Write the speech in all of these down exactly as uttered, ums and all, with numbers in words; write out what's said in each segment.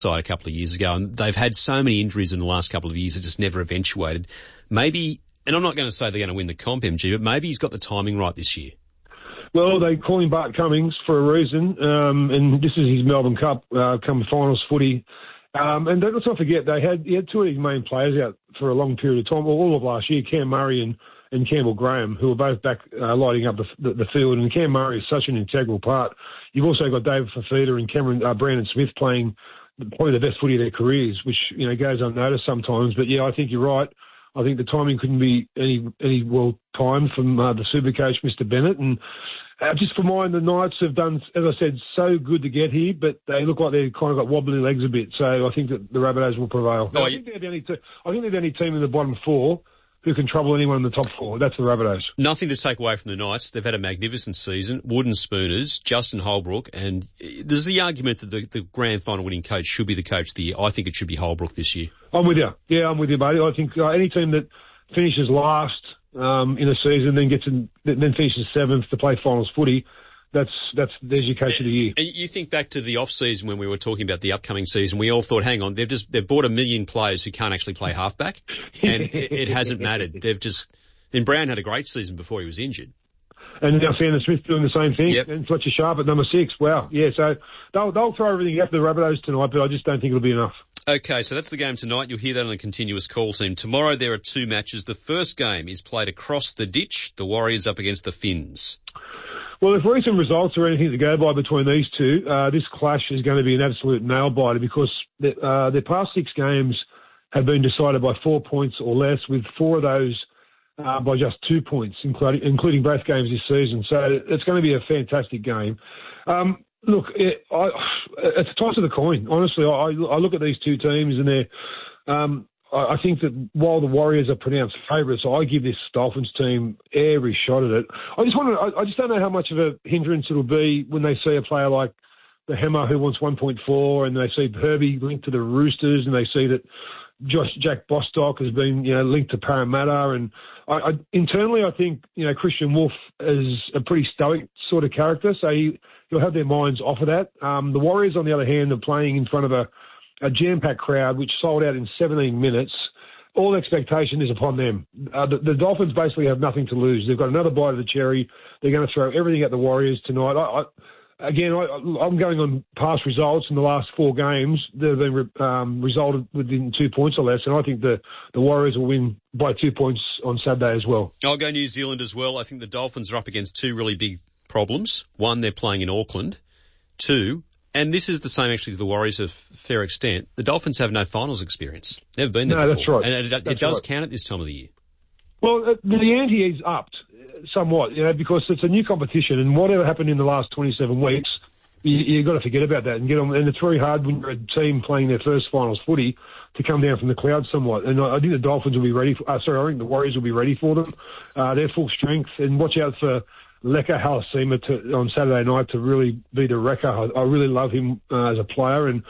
side a couple of years ago, and they've had so many injuries in the last couple of years it just never eventuated. Maybe, and I'm not going to say they're going to win the comp, M G, but maybe he's got the timing right this year. Well, they call him Bart Cummings for a reason, um, and this is his Melbourne Cup uh, come finals footy. Um, and let's not forget, they had he had two of his main players out for a long period of time, well, all of last year, Cam Murray and, and Campbell Graham, who were both back uh, lighting up the, the, the field. And Cam Murray is such an integral part. You've also got David Fafita and Cameron uh, Brandon Smith playing probably the best footy of their careers, which, you know, goes unnoticed sometimes. But, yeah, I think you're right. I think the timing couldn't be any any well timed from uh, the super coach, Mister Bennett. And uh, just for mine, the Knights have done, as I said, so good to get here, but they look like they've kind of got wobbly legs a bit. So I think that the Rabbitohs will prevail. Oh, I, think they're the only te- I think they're the only team in the bottom four who can trouble anyone in the top four. That's the Rabbitohs. Nothing to take away from the Knights. They've had a magnificent season. Wooden Spooners, Justin Holbrook, and there's the argument that the, the grand final winning coach should be the coach of the year. I think it should be Holbrook this year. I'm with you. Yeah, I'm with you, buddy. I think uh, any team that finishes last um, in a season, then gets in, then finishes seventh to play finals footy, that's that's there's your coach of the year. And you think back to the off season when we were talking about the upcoming season, we all thought, hang on, they've just they've bought a million players who can't actually play halfback, and it, it hasn't mattered. They've just then Brown had a great season before he was injured. And now Sandon Smith doing the same thing. Yep. And Fletcher Sharp at number six. Wow. Yeah, so they'll they'll throw everything after the Rabbitohs tonight, but I just don't think it'll be enough. Okay, so that's the game tonight. You'll hear that on the continuous call team. Tomorrow there are two matches. The first game is played across the ditch. The Warriors up against the Finns. Well, if recent results are anything to go by between these two, uh, this clash is going to be an absolute nail-biter because the, uh, their past six games have been decided by four points or less, with four of those uh, by just two points, including, including both games this season. So it's going to be a fantastic game. Um, look, it, I, it's a toss of the coin. Honestly, I, I look at these two teams and they're... Um, I think that while the Warriors are pronounced favourites, I give this Dolphins team every shot at it. I just want to, I just don't know how much of a hindrance it'll be when they see a player like the Hammer who wants one point four, and they see Herbie linked to the Roosters, and they see that Josh Jack Bostock has been, you know, linked to Parramatta. And I, I, internally, I think, you know, Christian Wolf is a pretty stoic sort of character, so he, he'll have their minds off of that. Um, the Warriors, on the other hand, are playing in front of a a jam-packed crowd, which sold out in seventeen minutes. All expectation is upon them. Uh, the, the Dolphins basically have nothing to lose. They've got another bite of the cherry. They're going to throw everything at the Warriors tonight. I, I, again, I, I'm going on past results in the last four games. They've been um, resulted within two points or less, and I think the, the Warriors will win by two points on Saturday as well. I'll go New Zealand as well. I think the Dolphins are up against two really big problems. One, they're playing in Auckland. Two, and this is the same actually to the Warriors to a fair extent, the Dolphins have no finals experience. Never been there no, before. That's right. And it, it, that's it does right. count at this time of the year. Well, the ante is upped somewhat, you know, because it's a new competition, and whatever happened in the last twenty-seven weeks, you, you've got to forget about that and get on. And it's very hard when you're a team playing their first finals footy to come down from the clouds somewhat. And I, I think the Dolphins will be ready for, uh, sorry, I think the Warriors will be ready for them. Uh, they're full strength, and watch out for Leka Halasima to, on Saturday night to really be the wrecker. I, I really love him uh, as a player, and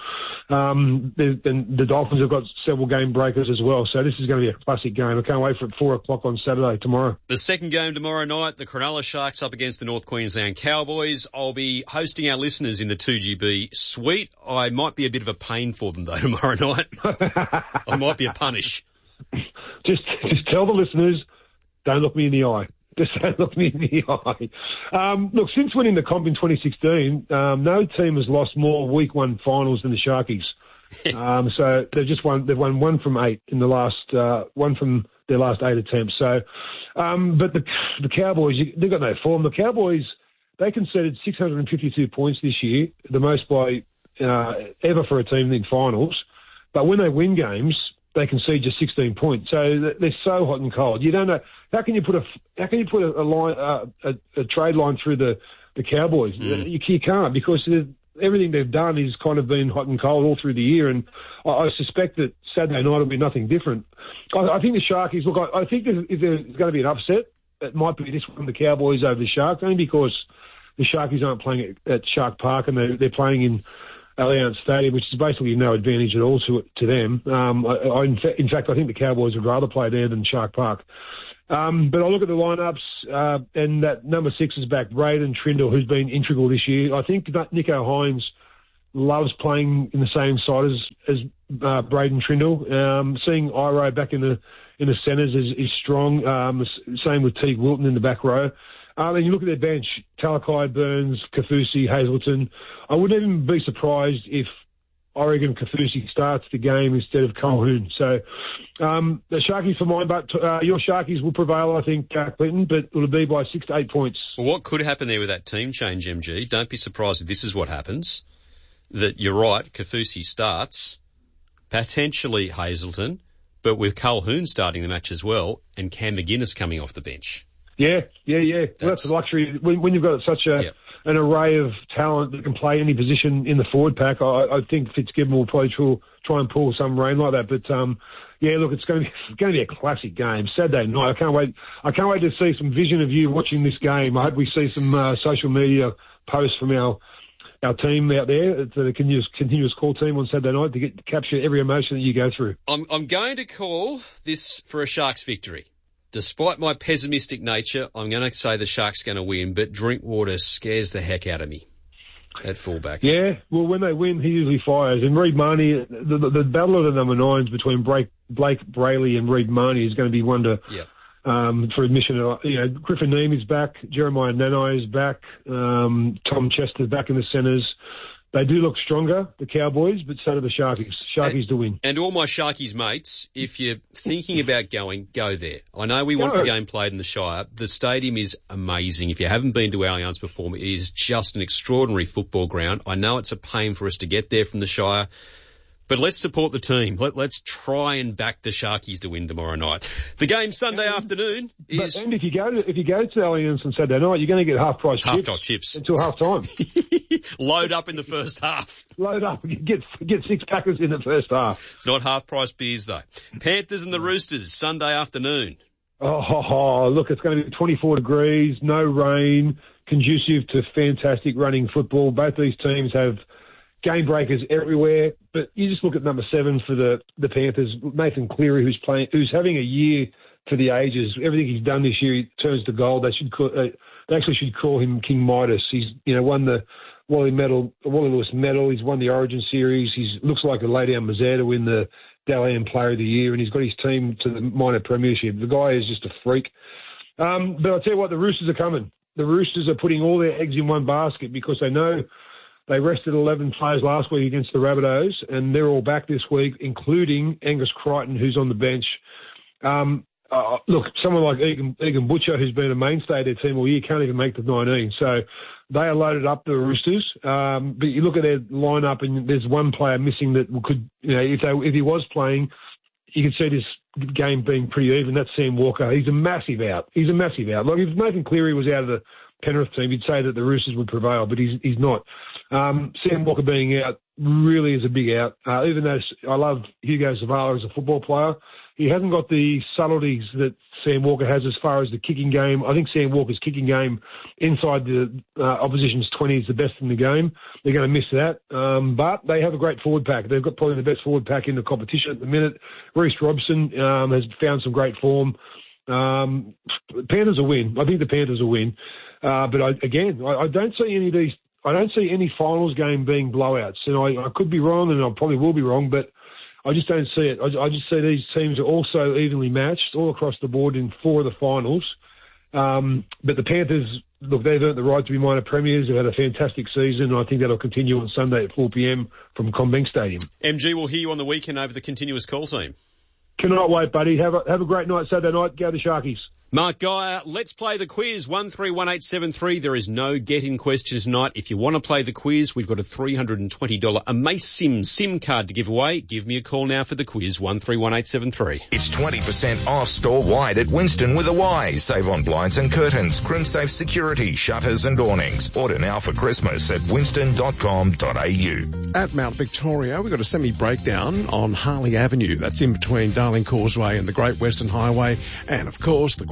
um, the, and the Dolphins have got several game breakers as well. So this is going to be a classic game. I can't wait for it four o'clock on Saturday tomorrow. The second game tomorrow night, the Cronulla Sharks up against the North Queensland Cowboys. I'll be hosting our listeners in the two G B suite. I might be a bit of a pain for them though tomorrow night. I might be a punish. Just, just tell the listeners, don't look me in the eye. Just don't look me in the eye. Um, look, since winning the comp in twenty sixteen, um, no team has lost more week one finals than the Sharkies. um, so they've just won. They've won one from eight in the last uh, one from their last eight attempts. So, um, but the the Cowboys, they've got no form. The Cowboys, they conceded six hundred fifty-two points this year, the most by uh, ever for a team in finals. But when they win games, they concede just sixteen points. So they're so hot and cold. You don't know how can you put a how can you put a, a line uh, a, a trade line through the the Cowboys? Mm. You, you can't, because everything they've done is kind of been hot and cold all through the year. And I, I suspect that Saturday night will be nothing different. I, I think the Sharkies look. I, I think if there's going to be an upset, it might be this one, the Cowboys over the Sharks, only because the Sharkies aren't playing at, at Shark Park and they're, they're playing in Allianz Stadium, which is basically no advantage at all to to them. Um, I, I, in, fa- in fact, I think the Cowboys would rather play there than Shark Park. Um, but I look at the lineups, uh, and that number six is back, Braden Trindle, who's been integral this year. I think that Nico Hines loves playing in the same side as as uh, Braden Trindle. Um, seeing Iro back in the in the centres is, is strong. Um, same with Teague Wilton in the back row. Um, and you look at their bench: Talakai, Burns, Kaufusi, Hazleton. I wouldn't even be surprised if Oregon Kaufusi starts the game instead of Calhoun. So um, the Sharkies for mine, but uh, your Sharkies will prevail, I think, uh, Clinton, but it'll be by six to eight points. Well, what could happen there with that team change, M G? Don't be surprised if this is what happens. That you're right, Kaufusi starts, potentially Hazleton, but with Calhoun starting the match as well, and Cam McGuinness coming off the bench. Yeah, yeah, yeah. That's, well, that's a luxury. When, when you've got such a... Yep. an array of talent that can play any position in the forward pack, I, I think Fitzgibbon will probably try, try and pull some rain like that. But um, yeah, look, it's going to be it's going to be a classic game Saturday night. I can't wait. I can't wait to see some vision of you watching this game. I hope we see some uh, social media posts from our our team out there, the continuous continuous call team on Saturday night to get to capture every emotion that you go through. I'm I'm going to call this for a Sharks victory. Despite my pessimistic nature, I'm going to say the Sharks are going to win, but Drinkwater scares the heck out of me at fullback. Yeah, well, when they win, he usually fires. And Reed Marnie, the, the, the battle of the number nines between Blake, Blake Brayley and Reed Marnie is going to be one to, yep. um, for admission. You know, Griffin Neame is back, Jeremiah Nanai is back, um, Tom Chester back in the centres. They do look stronger, the Cowboys, but so do the Sharkies. Sharkies and, to win. And all my Sharkies mates, if you're thinking about going, go there. I know we want go. the game played in the Shire. The stadium is amazing. If you haven't been to Allianz before, it is just an extraordinary football ground. I know it's a pain for us to get there from the Shire, but let's support the team. Let, let's try and back the Sharkies to win tomorrow night. The game Sunday and, afternoon is... But, and if you go to if you go to Allianz on Saturday night, you're going to get half price half chips, chips until half time. Load up in the first half. Load up, get get six packers in the first half. It's not half price beers though. Panthers and the Roosters Sunday afternoon. Oh, ho, ho. Look, it's going to be twenty-four degrees, no rain, conducive to fantastic running football. Both these teams have game breakers everywhere, but you just look at number seven for the, the Panthers, Nathan Cleary, who's playing, who's having a year for the ages. Everything he's done this year, he turns to gold. They should call, uh, they actually should call him King Midas. He's, you know, won the Wally Medal, Wally Lewis Medal. He's won the Origin Series. He looks like a lay down Mazar to win the Dally-M Player of the Year, and he's got his team to the minor premiership. The guy is just a freak. Um, but I'll tell you what, the Roosters are coming. The Roosters are putting all their eggs in one basket because they know they rested eleven players last week against the Rabbitohs, and they're all back this week, including Angus Crichton, who's on the bench. Um, uh, look, someone like Egan, Egan Butcher, who's been a mainstay of their team all year, can't even make the nineteen. So they are loaded up, the Roosters. Um, but you look at their lineup, and there's one player missing that could, you know, if they, if he was playing, you could see this game being pretty even. That's Sam Walker. He's a massive out. He's a massive out. Like if Nathan Cleary was out of the Penrith team, you'd say that the Roosters would prevail, but he's he's not. Um, Sam Walker being out really is a big out. Uh, even though I love Hugo Zavala as a football player, he hasn't got the subtleties that Sam Walker has as far as the kicking game. I think Sam Walker's kicking game inside the uh, opposition's twenty is the best in the game. They're going to miss that. Um, but they have a great forward pack. They've got probably the best forward pack in the competition at the minute. Reece Robson um, has found some great form. Um, Panthers will win. I think the Panthers will win. Uh, but I, again, I, I don't see any of these. I don't see any finals game being blowouts, and I, I could be wrong, and I probably will be wrong, but I just don't see it. I, I just see these teams are also evenly matched all across the board in four of the finals. Um, but the Panthers, look, they've earned the right to be minor premiers. They've had a fantastic season, and I think that'll continue on Sunday at four p.m. from CommBank Stadium. M G will hear you on the weekend over the continuous call team. Cannot wait, buddy. Have a, have a great night Saturday night. Go the Sharkies. Mark Geyer, let's play the quiz. one three one eight seven three. There is no get-in question tonight. If you want to play the quiz, we've got a three hundred twenty dollars Amaze SIM card to give away. Give me a call now for the quiz, one three one eight seven three. It's twenty percent off store-wide at Winston with a Y. Save on blinds and curtains, CrimSafe security, shutters and awnings. Order now for Christmas at winston dot com dot a u. At Mount Victoria, we've got a semi-breakdown on Harley Avenue. That's in between Darling Causeway and the Great Western Highway. And, of course, the Great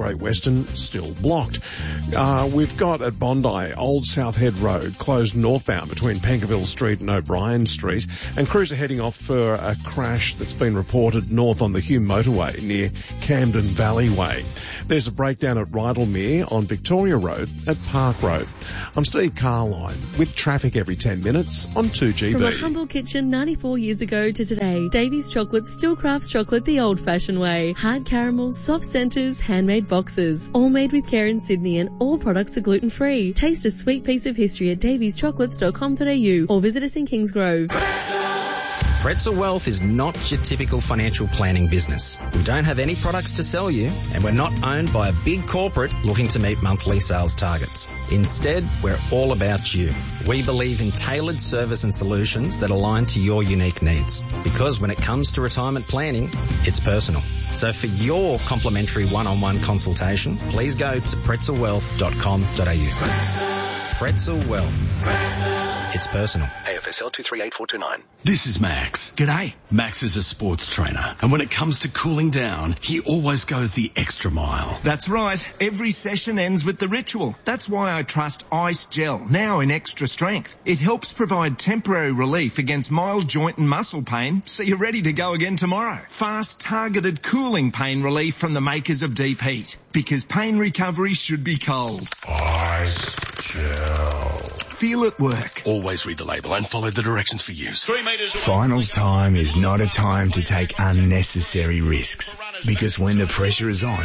Great Western still blocked. Uh, we've got at Bondi, Old South Head Road closed northbound between Penkerville Street and O'Brien Street, and crews are heading off for a crash that's been reported north on the Hume motorway near Camden Valley Way. There's a breakdown at Rydalmere on Victoria Road at Park Road. I'm Steve Carline with traffic every ten minutes on two G B. From a humble kitchen ninety-four years ago to today, Davy's Chocolate still crafts chocolate the old-fashioned way. Hard caramels, soft centres, handmade boxes. All made with care in Sydney, and all products are gluten-free. Taste a sweet piece of history at davies chocolates dot com dot a u or visit us in Kingsgrove. Pretzel Wealth is not your typical financial planning business. We don't have any products to sell you, and we're not owned by a big corporate looking to meet monthly sales targets. Instead, we're all about you. We believe in tailored service and solutions that align to your unique needs. Because when it comes to retirement planning, it's personal. So for your complimentary one-on-one consultation, please go to pretzel wealth dot com dot a u. Pretzel Wealth. It's personal. A F S L two three eight four two nine. This is Max. G'day. Max is a sports trainer, and when it comes to cooling down, he always goes the extra mile. That's right. Every session ends with the ritual. That's why I trust Ice Gel, now in extra strength. It helps provide temporary relief against mild joint and muscle pain, so you're ready to go again tomorrow. Fast, targeted cooling pain relief from the makers of Deep Heat. Because pain recovery should be cold. Ice Gel. Feel it work. Always read the label and follow the directions for use. Three metres away. Finals time is not a time to take unnecessary risks. Because when the pressure is on,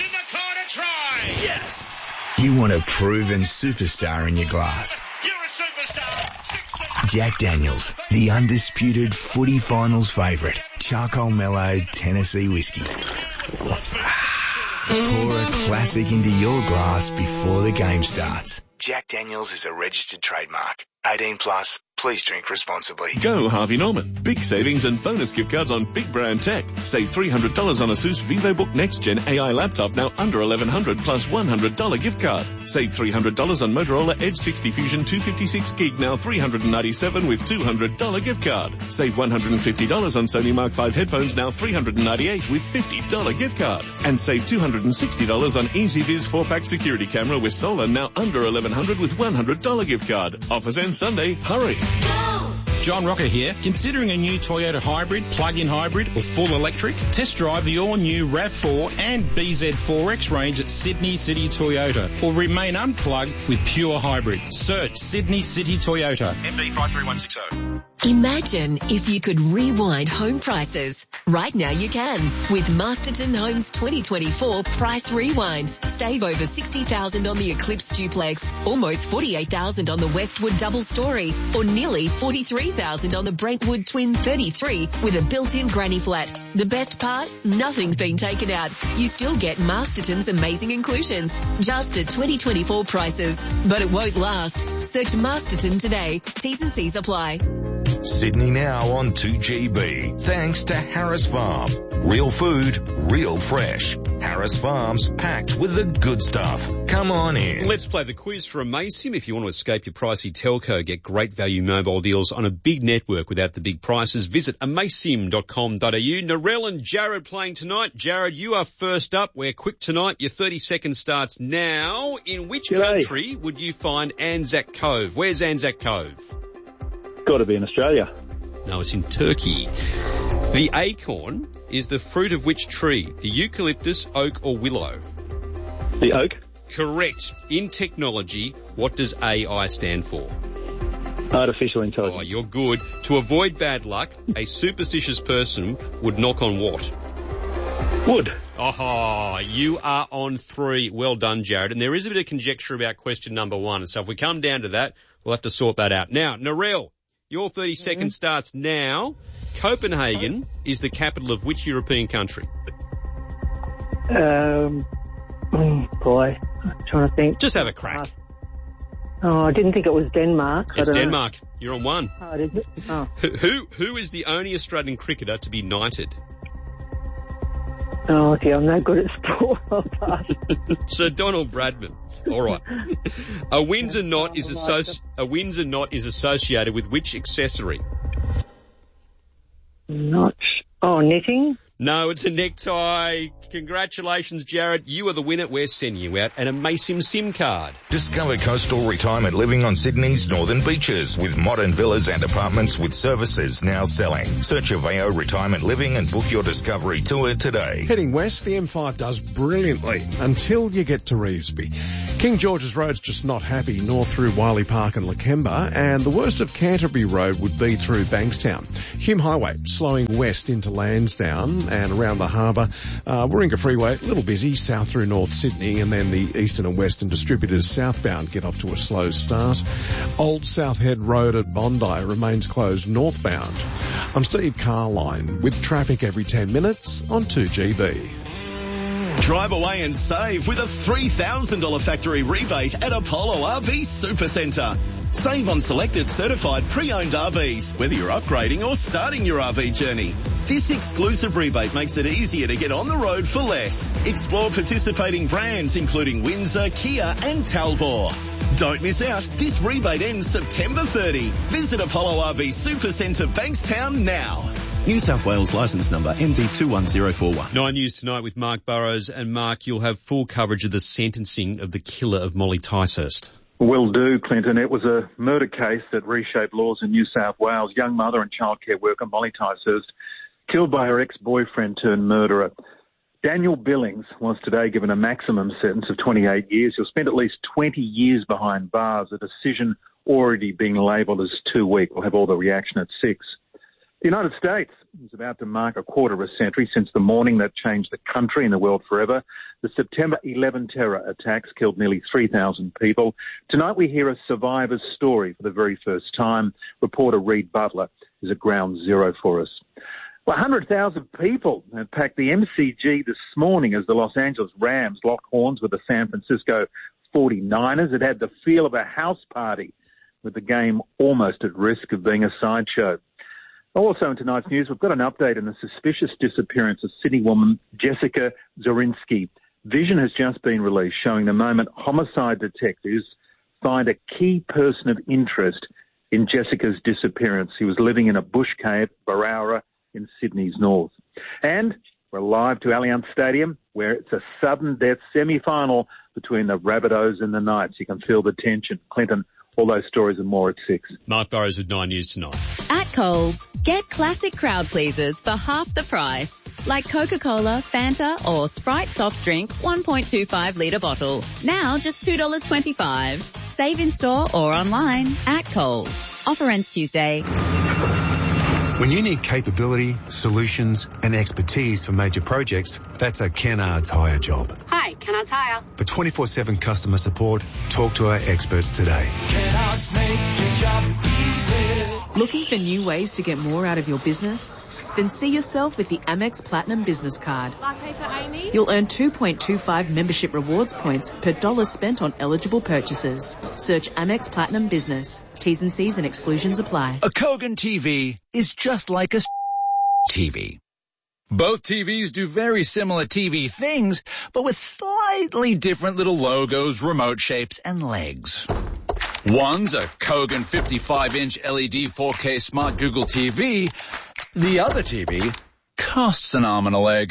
Yes. you want a proven superstar in your glass. You're a superstar. Jack Daniels, the undisputed footy finals favourite. Charcoal mellowed Tennessee whiskey. Pour a classic into your glass before the game starts. Jack Daniels is a registered trademark. eighteen plus. Please drink responsibly. Go Harvey Norman. Big savings and bonus gift cards on big brand tech. Save three hundred dollars on Asus VivoBook Next Gen A I laptop, now under eleven hundred dollars plus one hundred dollars gift card. Save three hundred dollars on Motorola Edge sixty Fusion two fifty-six gig, now three hundred ninety-seven dollars with two hundred dollars gift card. Save one hundred fifty dollars on Sony Mark five headphones, now three hundred ninety-eight dollars with fifty dollars gift card. And save two hundred sixty dollars on EasyViz four pack security camera with solar, now under eleven hundred dollars with one hundred dollars gift card. Offers end Sunday. Hurry. John Rocker here. Considering a new Toyota hybrid, plug-in hybrid or full electric? Test drive the all-new RAV four and B Z four X range at Sydney City Toyota, or remain unplugged with pure hybrid. Search Sydney City Toyota. M D five three one six zero. Imagine if you could rewind home prices. Right now you can with Masterton Homes twenty twenty-four Price Rewind. Save over sixty thousand dollars on the Eclipse Duplex, almost forty-eight thousand dollars on the Westwood Double Story, or nearly forty-three thousand dollars on the Brentwood Twin thirty-three with a built-in granny flat. The best part? Nothing's been taken out. You still get Masterton's amazing inclusions, just at twenty twenty-four prices. But it won't last. Search Masterton today. T's and C's apply. Sydney now on two G B. Thanks to Harris Farm. Real food, real fresh. Harris Farms, packed with the good stuff. Come on in. Let's play the quiz for Amaysim. If you want to escape your pricey telco, get great value mobile deals on a big network without the big prices, visit amaysim dot com dot a u. Narelle and Jared playing tonight. Jared, you are first up. We're quick tonight. Your thirty seconds starts now. In which G'day. country would you find Anzac Cove? Where's Anzac Cove? Got to be in Australia. No, it's in Turkey. The acorn is the fruit of which tree? The eucalyptus, oak, or willow? The oak. Correct. In technology, what does A I stand for? Artificial intelligence. Oh, you're good. To avoid bad luck, a superstitious person would knock on what? Wood. Oh, you are on three. Well done, Jared. And there is a bit of conjecture about question number one. So if we come down to that, we'll have to sort that out. Now, Narelle, your thirty mm-hmm. seconds starts now. Copenhagen is the capital of which European country? Um, oh boy, I'm trying to think. Just have a crack. Oh, I didn't think it was Denmark. It's Denmark. Know. You're on one. Oh, did it? Oh. Who, who is the only Australian cricketer to be knighted? Oh, okay, I'm no good at sport. I'll pass. Sir Donald Bradman. All right. A Windsor knot is associ- a Windsor knot is associated with which accessory? Not. Oh, knitting. No, it's a necktie. Congratulations, Jared. You are the winner. We're sending you out an Amasim SIM card. Discover coastal retirement living on Sydney's northern beaches with modern villas and apartments with services now selling. Search Aveo Retirement Living and book your discovery tour today. Heading west, the M five does brilliantly until you get to Revesby. King George's Road's just not happy, north through Wiley Park and Lakemba, and the worst of Canterbury Road would be through Bankstown. Hume Highway slowing west into Lansdowne and around the harbour. Uh, Warringah Freeway, a little busy, south through North Sydney, and then the eastern and western distributors southbound get off to a slow start. Old South Head Road at Bondi remains closed northbound. I'm Steve Carline with traffic every ten minutes on two G B. Drive away and save with a three thousand dollars factory rebate at Apollo R V Supercentre. Save on selected certified pre-owned R Vs, whether you're upgrading or starting your R V journey. This exclusive rebate makes it easier to get on the road for less. Explore participating brands including Windsor, Kia and Talbot. Don't miss out. This rebate ends September thirtieth. Visit Apollo R V Supercentre Bankstown now. New South Wales licence number N D two one zero four one. Nine News Tonight with Mark Burrows. And Mark, you'll have full coverage of the sentencing of the killer of Molly Ticehurst. Will do, Clinton. It was a murder case that reshaped laws in New South Wales. Young mother and childcare worker Molly Ticehurst killed by her ex-boyfriend turned murderer. Daniel Billings was today given a maximum sentence of twenty-eight years. He'll spend at least twenty years behind bars, a decision already being labelled as too weak. We'll have all the reaction at six. The United States is about to mark a quarter of a century since the morning that changed the country and the world forever. The September eleventh terror attacks killed nearly three thousand people. Tonight we hear a survivor's story for the very first time. Reporter Reed Butler is at ground zero for us. Well, one hundred thousand people have packed the M C G this morning as the Los Angeles Rams locked horns with the San Francisco forty-niners. It had the feel of a house party, with the game almost at risk of being a sideshow. Also in tonight's news, we've got an update on the suspicious disappearance of Sydney woman Jessica Zorinsky. Vision has just been released showing the moment homicide detectives find a key person of interest in Jessica's disappearance. He was living in a bush cave, Barowra, in Sydney's north. And we're live to Allianz Stadium, where it's a sudden death semi-final between the Rabbitohs and the Knights. You can feel the tension. Clinton, all those stories and more at six. Mark Burrows with Nine News Tonight. At Coles, get classic crowd pleasers for half the price. Like Coca-Cola, Fanta or Sprite soft drink one point two five litre bottle. Now just two dollars twenty-five. Save in store or online at Coles. Offer ends Tuesday. When you need capability, solutions and expertise for major projects, that's a Kennards Hire job. Hi, Kennards Hire. For twenty-four seven customer support, talk to our experts today. Kennards make your job easy. Looking for new ways to get more out of your business? Then see yourself with the Amex Platinum Business Card. Latte for Amy. You'll earn two point two five membership rewards points per dollar spent on eligible purchases. Search Amex Platinum Business. T's and C's and exclusions apply. A Kogan T V is just like a T V. Both T Vs do very similar T V things, but with slightly different little logos, remote shapes, and legs. One's a Kogan fifty-five inch L E D four K Smart Google T V. The other T V costs an arm and a leg.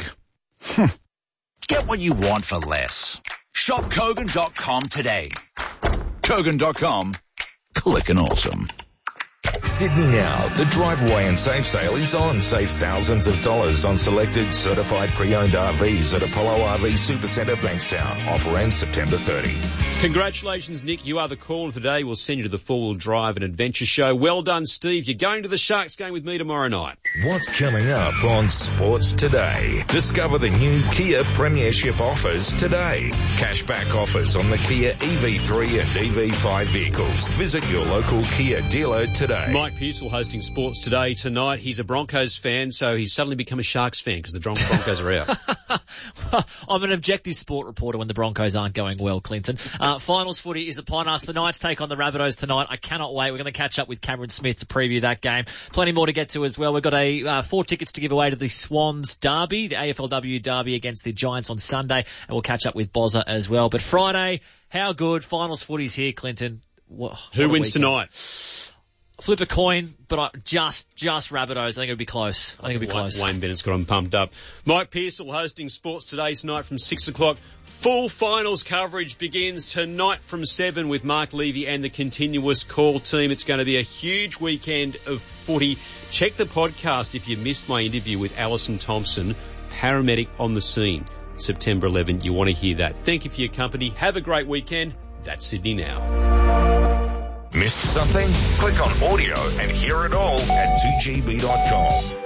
Get what you want for less. Shop Kogan dot com today. Kogan dot com. Clickin' awesome. Sydney now. The Driveway and Save sale is on. Save thousands of dollars on selected certified pre-owned R Vs at Apollo R V Supercentre Bankstown. Offer ends September thirtieth. Congratulations, Nick. You are the caller today. We'll send you to the four-wheel drive and adventure show. Well done, Steve. You're going to the Sharks game with me tomorrow night. What's coming up on Sports Today? Discover the new Kia Premiership offers today. Cashback offers on the Kia E V three and E V five vehicles. Visit your local Kia dealer today. Mike Pearsall hosting Sports Today tonight. He's a Broncos fan, so he's suddenly become a Sharks fan because the Broncos are out. Well, I'm an objective sport reporter when the Broncos aren't going well, Clinton. Uh, finals footy is upon us. The Knights take on the Rabbitohs tonight. I cannot wait. We're going to catch up with Cameron Smith to preview that game. Plenty more to get to as well. We've got a uh, four tickets to give away to the Swans Derby, the A F L W Derby against the Giants on Sunday, and we'll catch up with Bozza as well. But Friday, how good? Finals footy's here, Clinton. What, Who what wins tonight? Flip a coin, but I just, just Rabbitohs. I think it'll be close. I think it'll be close. Wayne Bennett's got them pumped up. Mike Pearsall hosting Sports Today tonight from six o'clock. Full finals coverage begins tonight from seven with Mark Levy and the continuous call team. It's going to be a huge weekend of footy. Check the podcast if you missed my interview with Alison Thompson, paramedic on the scene, September eleventh. You want to hear that. Thank you for your company. Have a great weekend. That's Sydney Now. Missed something? Click on audio and hear it all at two G B dot com.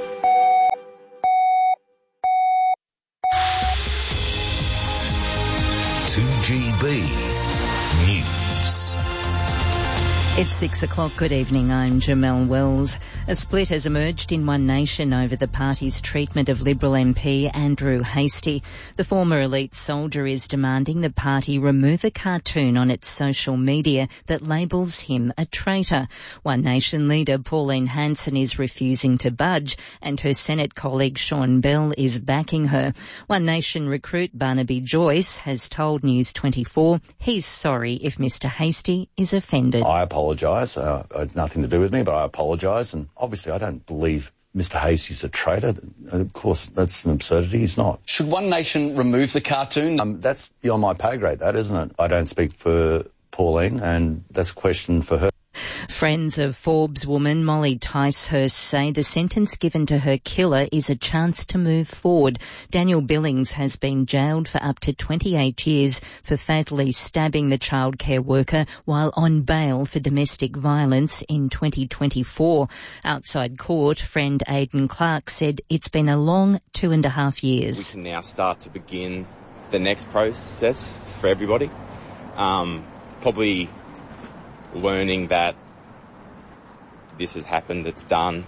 two G B News. It's six o'clock. Good evening. I'm Jamelle Wells. A split has emerged in One Nation over the party's treatment of Liberal M P Andrew Hastie. The former elite soldier is demanding the party remove a cartoon on its social media that labels him a traitor. One Nation leader Pauline Hanson is refusing to budge, and her Senate colleague Sean Bell is backing her. One Nation recruit Barnaby Joyce has told News twenty-four he's sorry if Mr Hastie is offended. I apologise. Uh, it had nothing to do with me, but I apologise. And obviously I don't believe Mr Hastie's a traitor. Of course, that's an absurdity. He's not. Should One Nation remove the cartoon? Um, that's beyond my pay grade, that, isn't it? I don't speak for Pauline, and that's a question for her. Friends of Forbes woman Molly Ticehurst say the sentence given to her killer is a chance to move forward. Daniel Billings has been jailed for up to twenty-eight years for fatally stabbing the childcare worker while on bail for domestic violence in twenty twenty-four. Outside court, friend Aidan Clark said it's been a long two and a half years. We can now start to begin the next process for everybody. Um, probably learning that this has happened, it's done.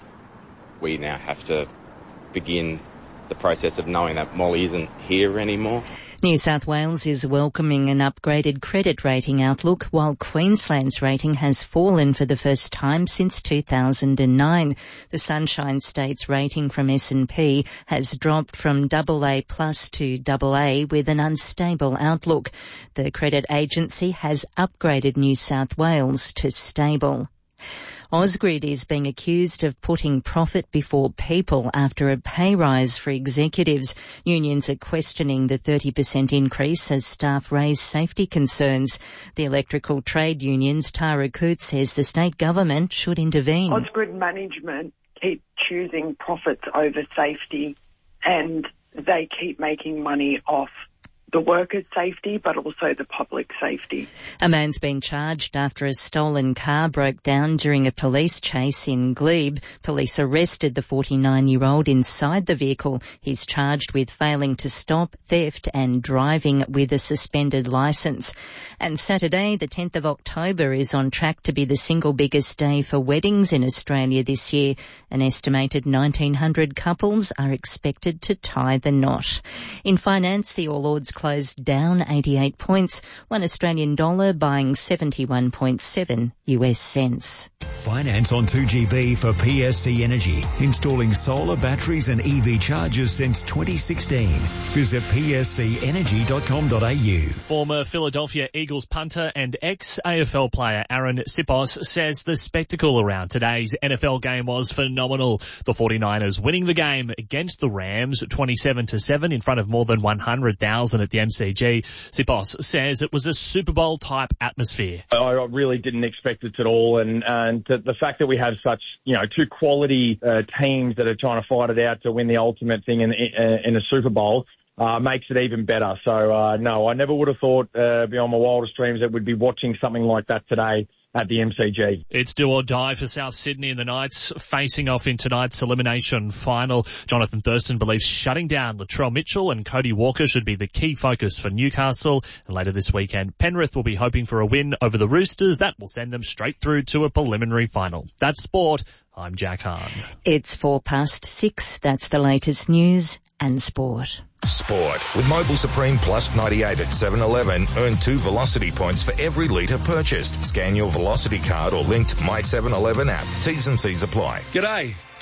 We now have to begin the process of knowing that Molly isn't here anymore. New South Wales is welcoming an upgraded credit rating outlook, while Queensland's rating has fallen for the first time since two thousand nine. The Sunshine State's rating from S and P has dropped from double A plus to double A with an unstable outlook. The credit agency has upgraded New South Wales to stable. Ausgrid is being accused of putting profit before people after a pay rise for executives. Unions are questioning the thirty percent increase as staff raise safety concerns. The electrical trade union's Tara Coote says the state government should intervene. Ausgrid management keep choosing profits over safety, and they keep making money off the workers' safety, but also the public safety. A man's been charged after a stolen car broke down during a police chase in Glebe. Police arrested the forty-nine-year-old inside the vehicle. He's charged with failing to stop, theft and driving with a suspended licence. And Saturday, the tenth of October, is on track to be the single biggest day for weddings in Australia this year. An estimated nineteen hundred couples are expected to tie the knot. In finance, the All Ords closed down eighty-eight points, one Australian dollar buying seventy-one point seven U S cents. Finance on two G B for P S C Energy, installing solar batteries and E V chargers since twenty sixteen. Visit p s c energy dot com dot a u. Former Philadelphia Eagles punter and ex-A F L player Aaron Sipos says the spectacle around today's N F L game was phenomenal. The forty-niners winning the game against the Rams twenty-seven to seven in front of more than one hundred thousand at the M C G. Sipos says it was a Super Bowl type atmosphere. I really didn't expect it at all, and and the fact that we have such, you know, two quality uh, teams that are trying to fight it out to win the ultimate thing in in a Super Bowl uh, makes it even better. So uh, no, I never would have thought uh, beyond my wildest dreams that we'd be watching something like that today at the M C G. It's do or die for South Sydney and the Knights facing off in tonight's elimination final. Jonathan Thurston believes shutting down Latrell Mitchell and Cody Walker should be the key focus for Newcastle. And later this weekend, Penrith will be hoping for a win over the Roosters. That will send them straight through to a preliminary final. That's sport. I'm Jack Hahn. It's four past six. That's the latest news and sport. Sport. With Mobil Supreme Plus ninety-eight at seven eleven, earn two Velocity points for every litre purchased. Scan your Velocity card or linked My seven eleven app. T's and C's apply. G'day.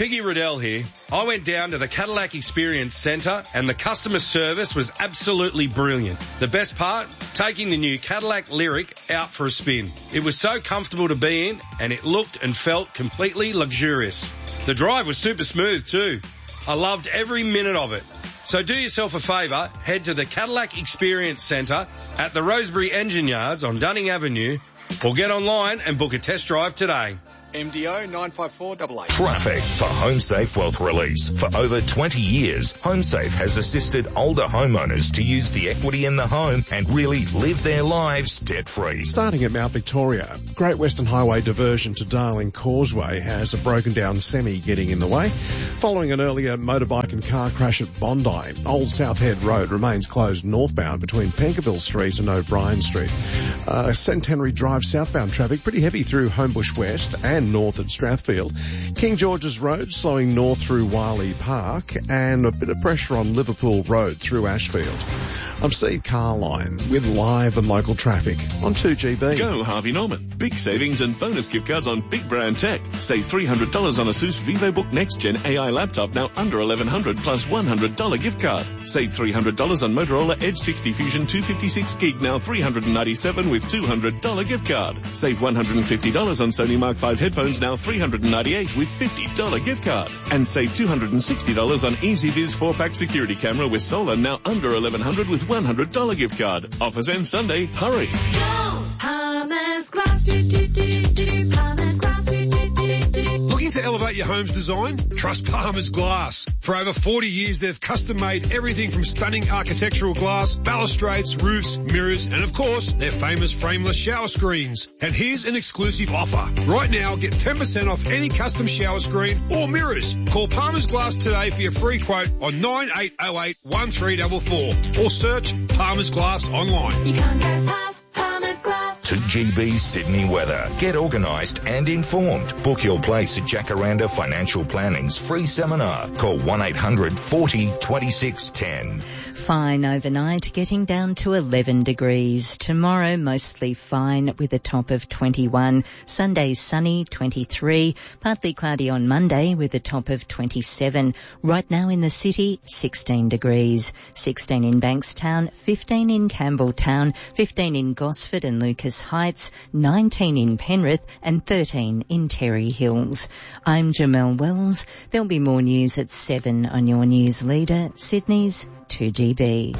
Piggy Riddell here. I went down to the Cadillac Experience Centre and the customer service was absolutely brilliant. The best part? Taking the new Cadillac Lyriq out for a spin. It was so comfortable to be in and it looked and felt completely luxurious. The drive was super smooth too. I loved every minute of it. So do yourself a favour, head to the Cadillac Experience Centre at the Rosebery Engine Yards on Dunning Avenue or get online and book a test drive today. M D O nine five four eight eight. Traffic for HomeSafe Wealth Release. For over twenty years, HomeSafe has assisted older homeowners to use the equity in the home and really live their lives debt-free. Starting at Mount Victoria, Great Western Highway diversion to Darling Causeway has a broken down semi getting in the way. Following an earlier motorbike and car crash at Bondi, Old South Head Road remains closed northbound between Penkerville Street and O'Brien Street. Uh, Centenary Drive southbound traffic pretty heavy through Homebush West and north at Strathfield. King George's Road slowing north through Wiley Park and a bit of pressure on Liverpool Road through Ashfield. I'm Steve Carline with live and local traffic on two G B. Go Harvey Norman. Big savings and bonus gift cards on big brand tech. Save three hundred dollars on ASUS VivoBook Next Gen A I laptop now under eleven hundred dollars plus one hundred dollars gift card. Save three hundred dollars on Motorola Edge sixty Fusion two fifty-six gig now three hundred ninety-seven dollars with two hundred dollars gift card. Save one hundred fifty dollars on Sony Mark five headphones now three hundred ninety-eight dollars with fifty dollars gift card. And save two hundred sixty dollars on EasyViz four pack security camera with solar now under eleven hundred dollars with one hundred dollars gift card. Offers end Sunday. Hurry. Go! Palmer's Glass. Do, do, do, do, do. Palmer's Glass. Do, do, do, do. Looking to elevate your home's design? Trust Palmer's Glass. For over forty years, they've custom-made everything from stunning architectural glass, balustrades, roofs, mirrors, and of course, their famous frameless shower screens. And here's an exclusive offer. Right now, get ten percent off any custom shower screen or mirrors. Call Palmer's Glass today for your free quote on nine eight oh eight, one three four four or search Palmer's Glass online. You can't get past Palmer's Glass. two G B Sydney weather. Get organised and informed. Book your place at Jacaranda Financial Planning's free seminar. Call one eight hundred forty twenty-six ten. Fine overnight, getting down to eleven degrees. Tomorrow, mostly fine with a top of twenty-one. Sunday, sunny, twenty-three. Partly cloudy on Monday with a top of twenty-seven. Right now in the city, sixteen degrees. sixteen in Bankstown, fifteen in Campbelltown, fifteen in Gosford and Lucas Heights, nineteen in Penrith and thirteen in Terry Hills. I'm Jamelle Wells. There'll be more news at seven on your news leader, Sydney's two G B.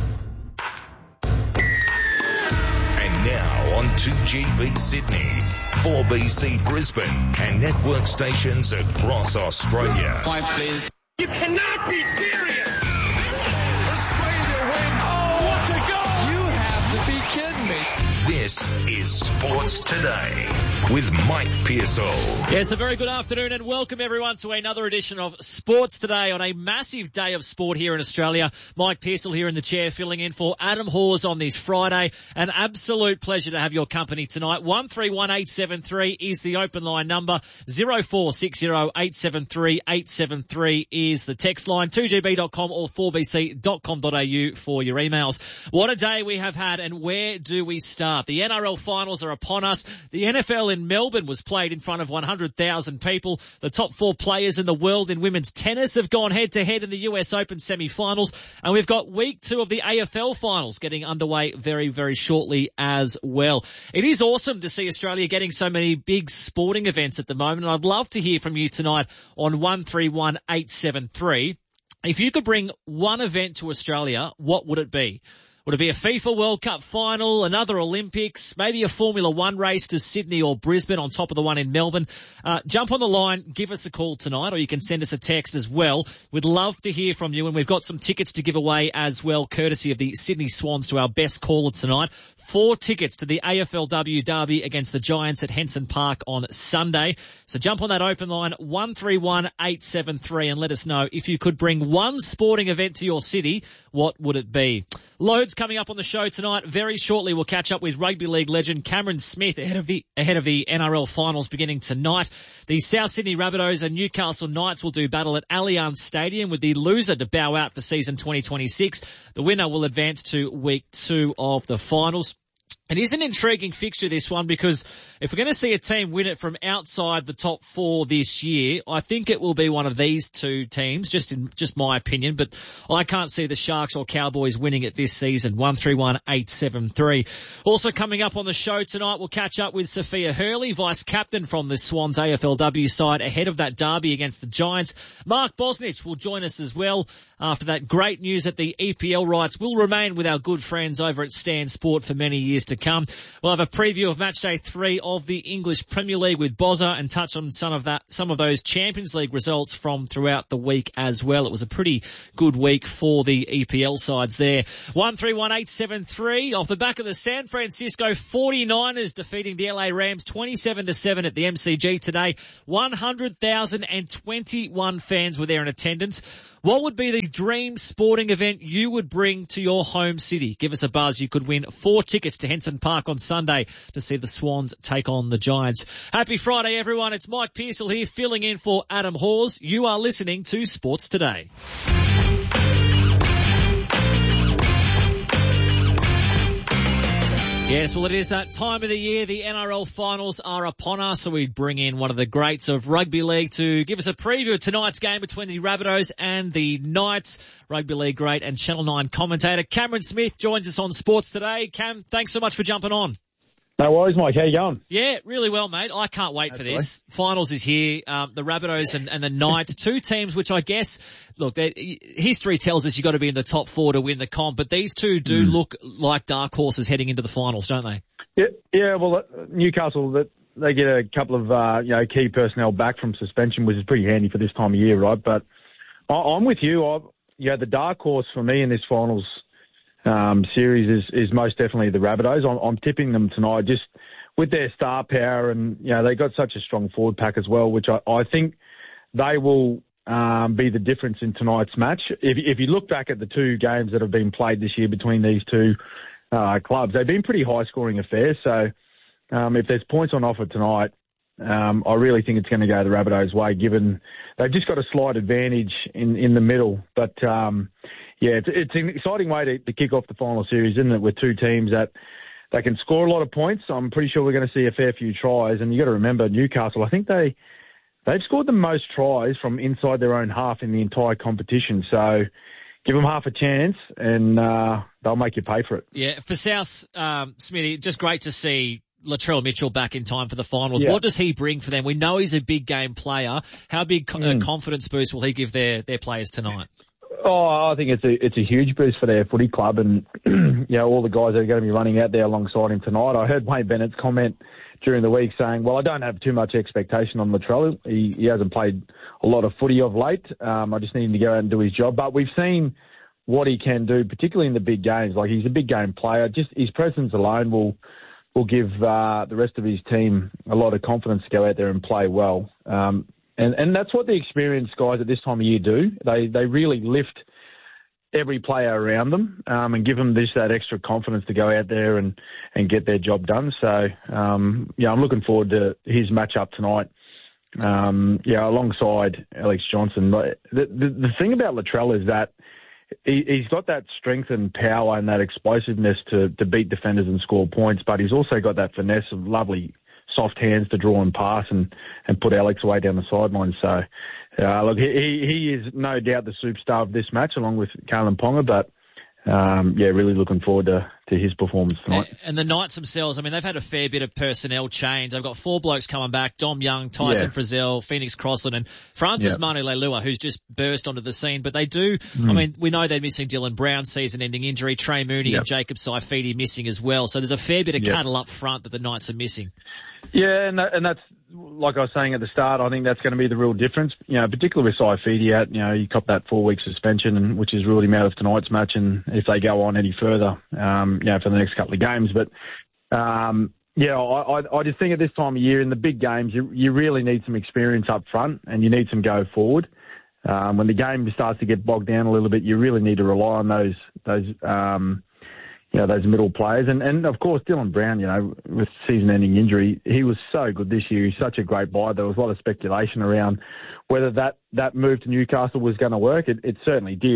And now on two G B Sydney, four B C Brisbane and network stations across Australia. Five, please. You cannot be serious! Australia win! Oh, what a goal! You have to be kidding me! This is Sports Today with Mike Pearsall. Yes, a very good afternoon and welcome everyone to another edition of Sports Today on a massive day of sport here in Australia. Mike Pearsall here in the chair filling in for Adam Hawes on this Friday. An absolute pleasure to have your company tonight. one three one eight seven three is the open line number. zero four six zero eight seven three eight seven three is the text line. two g b dot com or four b c dot com dot a u for your emails. What a day we have had and where do we start? The N R L finals are upon us. The N F L in Melbourne was played in front of one hundred thousand people. The top four players in the world in women's tennis have gone head to head in the U S Open semi-finals. And we've got week two of the A F L finals getting underway very, very shortly as well. It is awesome to see Australia getting so many big sporting events at the moment. And I'd love to hear from you tonight on one three one eight seven three. If you could bring one event to Australia, what would it be? Would it be a FIFA World Cup final, another Olympics, maybe a Formula One race to Sydney or Brisbane on top of the one in Melbourne? Uh, jump on the line, give us a call tonight, or you can send us a text as well. We'd love to hear from you, and we've got some tickets to give away as well, courtesy of the Sydney Swans to our best caller tonight. Four tickets to the A F L W Derby against the Giants at Henson Park on Sunday. So jump on that open line, one three one eight seven three, and let us know if you could bring one sporting event to your city, what would it be? Loads coming up on the show tonight. Very shortly, we'll catch up with rugby league legend Cameron Smith ahead of the ahead of the N R L finals beginning tonight. The South Sydney Rabbitohs and Newcastle Knights will do battle at Allianz Stadium, with the loser to bow out for season twenty twenty-six. The winner will advance to week two of the finals. It is an intriguing fixture, this one, because if we're going to see a team win it from outside the top four this year, I think it will be one of these two teams, just in just my opinion, but I can't see the Sharks or Cowboys winning it this season. one three one eight seven three. Also coming up on the show tonight, we'll catch up with Sophia Hurley, vice-captain from the Swans A F L W side, ahead of that derby against the Giants. Mark Bosnich will join us as well after that great news that the E P L rights will remain with our good friends over at Stan Sport for many years to come. We'll have a preview of match day three of the English Premier League with Bozza and touch on some of that, some of those Champions League results from throughout the week as well. It was a pretty good week for the E P L sides there. one three one eight seven three off the back of the San Francisco forty-niners defeating the L A Rams twenty-seven to seven at the M C G today. one hundred thousand twenty-one fans were there in attendance. What would be the dream sporting event you would bring to your home city? Give us a buzz. You could win four tickets to Henson Park on Sunday to see the Swans take on the Giants. Happy Friday, everyone. It's Mike Pearsall here, filling in for Adam Hawes. You are listening to Sports Today. Yes, well, it is that time of the year. The N R L finals are upon us, so we bring in one of the greats of rugby league to give us a preview of tonight's game between the Rabbitohs and the Knights. Rugby league great and Channel nine commentator Cameron Smith joins us on Sports Today. Cam, thanks so much for jumping on. No worries, Mike. How you going? Yeah, really well, mate. I can't wait That's for this. Right. Finals is here. Um, the Rabbitohs and, and the Knights, two teams which I guess, look, history tells us you've got to be in the top four to win the comp, but these two do mm. look like dark horses heading into the finals, don't they? Yeah, yeah. Well, uh, Newcastle, that they get a couple of uh, you know key personnel back from suspension, which is pretty handy for this time of year, right? But I, I'm with you. I, yeah, the dark horse for me in this finals Um, series is, is most definitely the Rabbitohs. I'm, I'm tipping them tonight just with their star power, and you know they got such a strong forward pack as well, which I, I think they will um, be the difference in tonight's match. If, if you look back at the two games that have been played this year between these two uh, clubs, they've been pretty high-scoring affairs. So um, if there's points on offer tonight, um, I really think it's going to go the Rabbitohs' way, given they've just got a slight advantage in, in the middle. But um, Yeah, it's, it's an exciting way to, to kick off the final series, isn't it, with two teams that they can score a lot of points. I'm pretty sure we're going to see a fair few tries. And you got to remember, Newcastle, I think they, they've scored the most tries from inside their own half in the entire competition. So give them half a chance and uh, they'll make you pay for it. Yeah, for South, um, Smithy, just great to see Latrell Mitchell back in time for the finals. Yeah. What does he bring for them? We know he's a big game player. How big mm. a confidence boost will he give their, their players tonight? Oh, I think it's a it's a huge boost for their footy club, and you know all the guys that are going to be running out there alongside him tonight. I heard Wayne Bennett's comment during the week saying, "Well, I don't have too much expectation on Latrell. He he hasn't played a lot of footy of late. Um, I just need him to go out and do his job." But we've seen what he can do, particularly in the big games. Like he's a big game player. Just his presence alone will will give uh, the rest of his team a lot of confidence to go out there and play well. Um, And and that's what the experienced guys at this time of year do. They they really lift every player around them um, and give them this that extra confidence to go out there and, and get their job done. So, um, yeah, I'm looking forward to his matchup tonight. Um, yeah, alongside Alex Johnson. The, the, the thing about Latrell is that he, he's got that strength and power and that explosiveness to, to beat defenders and score points, but he's also got that finesse of lovely soft hands to draw and pass and, and put Alex away down the sideline. So, uh, look, he, he is no doubt the superstar of this match along with Kalen Ponga, but, um, yeah, really looking forward to, to his performance tonight. And, and the Knights themselves, I mean, they've had a fair bit of personnel change. They've got four blokes coming back, Dom Young, Tyson yeah. Frizzell, Phoenix Crossland, and Francis yeah. Manu Leilua, who's just burst onto the scene. But they do, mm. I mean, we know they're missing Dylan Brown, season-ending injury, Trey Mooney yep. and Jacob Saifidi missing as well. So there's a fair bit of yep. cattle up front that the Knights are missing. Yeah, and, that, and that's, like I was saying at the start, I think that's going to be the real difference. You know, particularly with Saifidi out, you know, he copped that four-week suspension, and which has ruled him out of tonight's match, and if they go on any further, um, you know, for the next couple of games. But, um, yeah, I, I, I just think at this time of year in the big games, you, you really need some experience up front, and you need some go forward. Um, when the game starts to get bogged down a little bit, you really need to rely on those, those, um, you know, those middle players. And, and of course, Dylan Brown, you know, with season-ending injury, he was so good this year. He's such a great buy. There was a lot of speculation around whether that, that move to Newcastle was going to work. It, it certainly did.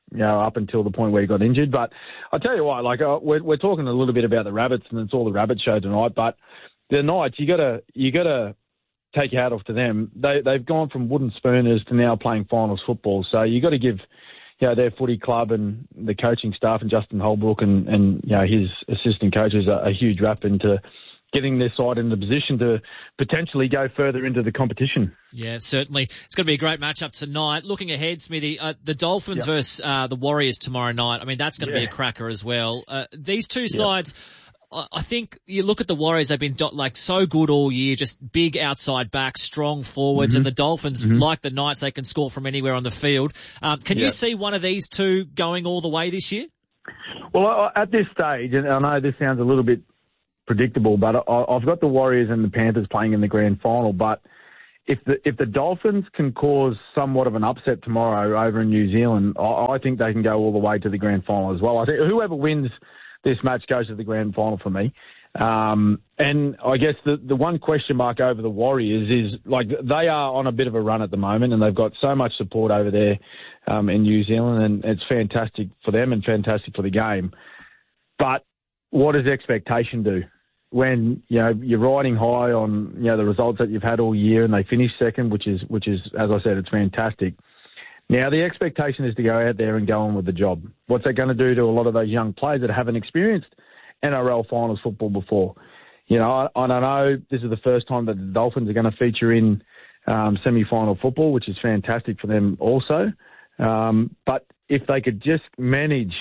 you know, up until the point where he got injured. But I'll tell you what, like, uh, we're, we're talking a little bit about the Rabbits, and it's all the Rabbit show tonight, but the Knights, you gotta, you gotta take your hat off to them. They, they've gone from wooden spooners to now playing finals football. So you got to give, you know, their footy club and the coaching staff and Justin Holbrook and, and you know, his assistant coaches a, a huge rap into getting their side in the position to potentially go further into the competition. Yeah, certainly. It's going to be a great matchup tonight. Looking ahead, Smithy, uh, the Dolphins yep. versus uh, the Warriors tomorrow night. I mean, that's going to yeah. be a cracker as well. Uh, these two yep. sides, I think you look at the Warriors, they've been do- like so good all year, just big outside backs, strong forwards, mm-hmm. and the Dolphins, mm-hmm. like the Knights, they can score from anywhere on the field. Um, can yep. you see one of these two going all the way this year? Well, at this stage, and I know this sounds a little bit predictable, but I've got the Warriors and the Panthers playing in the grand final. But if the if the Dolphins can cause somewhat of an upset tomorrow over in New Zealand, I think they can go all the way to the grand final as well. I think whoever wins this match goes to the grand final for me. Um, and I guess the, the one question mark over the Warriors is, like, they are on a bit of a run at the moment, and they've got so much support over there um, in New Zealand, and it's fantastic for them and fantastic for the game. But what does expectation do? When, you know, you're riding high on, you know, the results that you've had all year and they finish second, which is, which is, as I said, it's fantastic. Now, the expectation is to go out there and go on with the job. What's that going to do to a lot of those young players that haven't experienced N R L finals football before? You know, I, I don't know, this is the first time that the Dolphins are going to feature in um, semi-final football, which is fantastic for them also. Um, but if they could just manage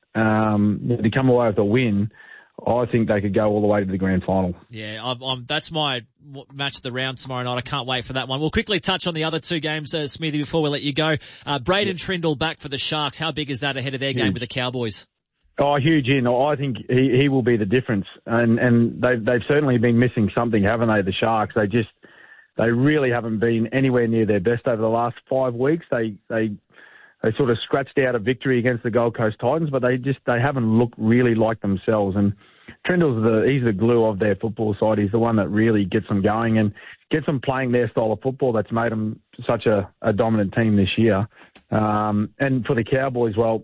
um, to come away with a win, I think they could go all the way to the grand final. Yeah, I'm, I'm, that's my match of the round tomorrow night. I can't wait for that one. We'll quickly touch on the other two games, uh, Smithy, before we let you go. Uh, Braden yeah. Trindle back for the Sharks. How big is that ahead of their huge. game with the Cowboys? Oh, huge in. I think he, he will be the difference. And, and they've, they've certainly been missing something, haven't they, the Sharks? They just, they really haven't been anywhere near their best over the last five weeks. They, they, They sort of scratched out a victory against the Gold Coast Titans, but they just they haven't looked really like themselves. And Trindle's the he's the glue of their football side. He's the one that really gets them going and gets them playing their style of football that's made them such a, a dominant team this year. Um, and for the Cowboys, well,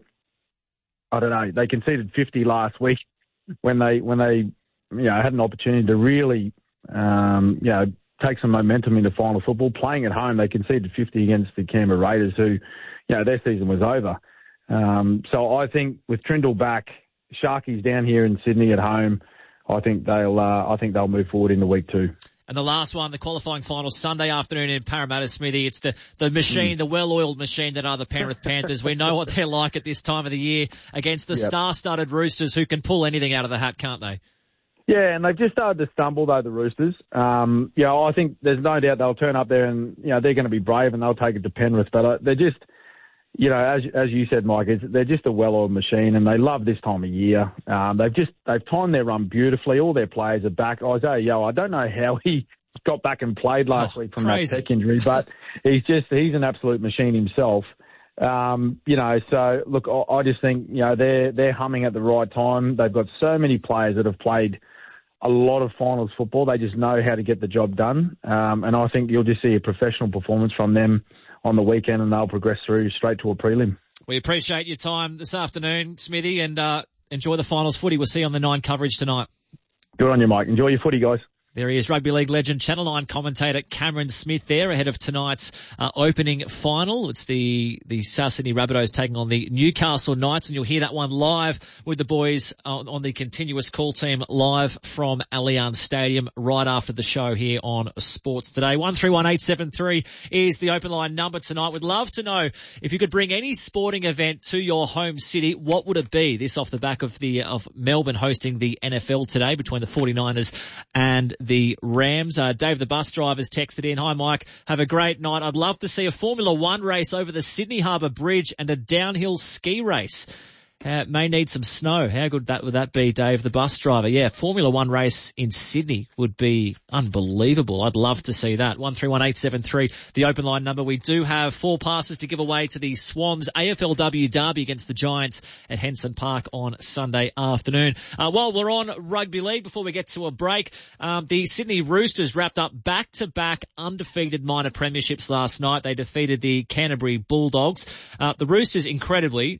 I don't know. They conceded fifty last week when they when they you know had an opportunity to really um, you know take some momentum into final football. Playing at home, they conceded fifty against the Canberra Raiders, who, you know, their season was over. Um, so I think with Trindle back, Sharkies down here in Sydney at home, I think they'll uh, I think they'll move forward into week two. And the last one, the qualifying final Sunday afternoon in Parramatta, Smithy. It's the, the machine, mm. the well-oiled machine that are the Penrith Panthers. We know what they're like at this time of the year against the yep. star-studded Roosters, who can pull anything out of the hat, can't they? Yeah, and they've just started to stumble, though, the Roosters. Um, you know, I think there's no doubt they'll turn up there and, you know, they're going to be brave and they'll take it to Penrith. But uh, they're just, you know, as as you said, Mike, it's, they're just a well-oiled machine and they love this time of year. Um, they've just, they've timed their run beautifully. All their players are back. Isaiah Yeo, I don't know how he got back and played last oh, week from crazy. that tech injury, but he's just, he's an absolute machine himself. Um, you know, so look, I, I just think, you know, they're, they're humming at the right time. They've got so many players that have played a lot of finals football. They just know how to get the job done. Um, and I think you'll just see a professional performance from them on the weekend and they'll progress through straight to a prelim. We appreciate your time this afternoon, Smithy, and uh, enjoy the finals footy. We'll see you on the Nine coverage tonight. Good on you, Mike. Enjoy your footy, guys. There he is, rugby league legend, Channel nine commentator Cameron Smith there ahead of tonight's uh, opening final. It's the, the South Sydney Rabbitohs taking on the Newcastle Knights, and you'll hear that one live with the boys on, on the continuous call team live from Allianz Stadium right after the show here on Sports Today. one three one eight seven three is the open line number tonight. We'd love to know if you could bring any sporting event to your home city, what would it be? This off the back of the of Melbourne hosting the N F L today between the forty-niners and the Rams. Uh, Dave the bus driver's texted in. Hi, Mike. Have a great night. I'd love to see a Formula One race over the Sydney Harbour Bridge and a downhill ski race. Uh, may need some snow. How good that would that be, Dave, the bus driver? Yeah, Formula One race in Sydney would be unbelievable. I'd love to see that. one three one eight seven three, the open line number. We do have four passes to give away to the Swans A F L W derby against the Giants at Henson Park on Sunday afternoon. Uh, while we're on rugby league, before we get to a break, um, the Sydney Roosters wrapped up back-to-back undefeated minor premierships last night. They defeated the Canterbury Bulldogs. Uh, the Roosters, incredibly,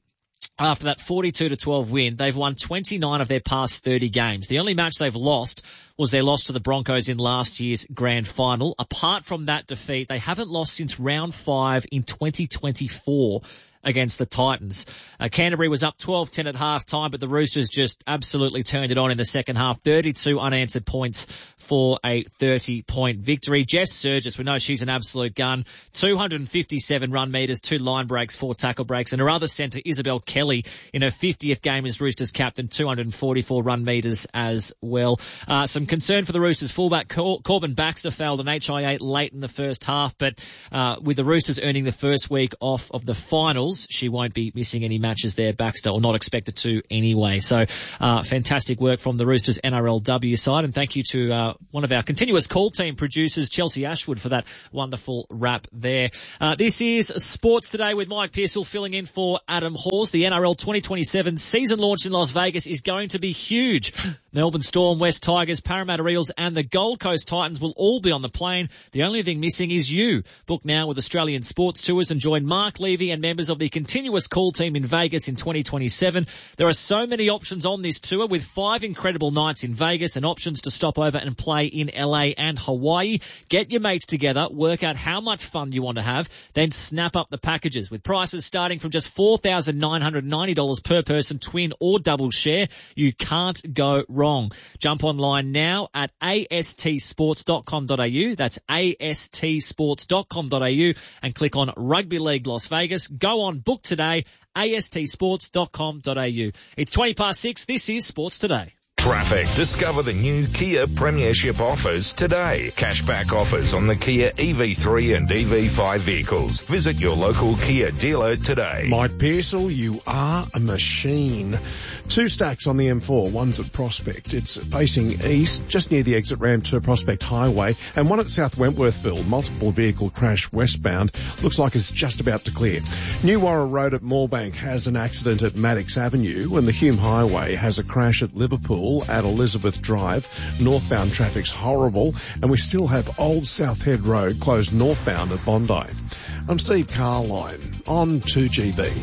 after that forty-two to twelve win, they've won twenty-nine of their past thirty games. The only match they've lost was their loss to the Broncos in last year's grand final. Apart from that defeat, they haven't lost since round five in twenty twenty-four against the Titans. Uh, Canterbury was up twelve ten at half time, but the Roosters just absolutely turned it on in the second half. thirty-two unanswered points for a thirty-point victory. Jess Surgis, we know she's an absolute gun. two hundred fifty-seven run meters, two line breaks, four tackle breaks. And her other centre, Isabel Kelly, in her fiftieth game as Roosters captain, two hundred forty-four run meters as well. Uh, some concern for the Roosters fullback Cor- Corbin Baxter failed an H I A late in the first half, but uh, with the Roosters earning the first week off of the finals, she won't be missing any matches there, Baxter, or not expected to anyway. So, uh, fantastic work from the Roosters N R L W side. And thank you to, uh, one of our continuous call team producers, Chelsea Ashwood, for that wonderful wrap there. Uh, this is Sports Today with Mike Pearsall filling in for Adam Hawes. The N R L twenty twenty-seven season launch in Las Vegas is going to be huge. Melbourne Storm, West Tigers, Parramatta Eels and the Gold Coast Titans will all be on the plane. The only thing missing is you. Book now with Australian Sports Tours and join Mark Levy and members of the continuous call team in Vegas in twenty twenty-seven. There are so many options on this tour with five incredible nights in Vegas and options to stop over and play in L A and Hawaii. Get your mates together, work out how much fun you want to have, then snap up the packages with prices starting from just four thousand nine hundred ninety dollars per person, twin or double share. You can't go wrong. Jump online now at a s t sports dot com dot a u. That's a s t sports dot com dot a u and click on Rugby League Las Vegas. Go on, book today, a s t sports dot com dot a u. It's twenty past six. This is Sports Today. Traffic. Discover the new Kia Premiership offers today. Cashback offers on the Kia E V three and E V five vehicles. Visit your local Kia dealer today. Mike Pearsall, you are a machine. Two stacks on the M four. One's at Prospect. It's facing east, just near the exit ramp to Prospect Highway, and one at South Wentworthville. Multiple vehicle crash westbound. Looks like it's just about to clear. New Warra Road at Moorebank has an accident at Maddox Avenue, and the Hume Highway has a crash at Liverpool at Elizabeth Drive. Northbound traffic's horrible, and we still have Old South Head Road closed northbound at Bondi. I'm Steve Carline on two G B.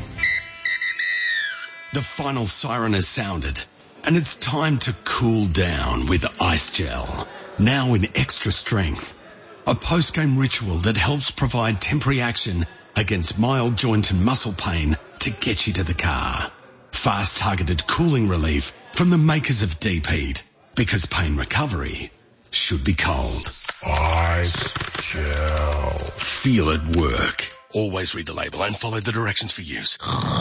The final siren has sounded, and it's time to cool down with Ice Gel, now in extra strength. A post-game ritual that helps provide temporary action against mild joint and muscle pain to get you to the car. Fast targeted cooling relief from the makers of Deep Heat, because pain recovery should be cold. Ice Gel. Feel it work. Always read the label and follow the directions for use.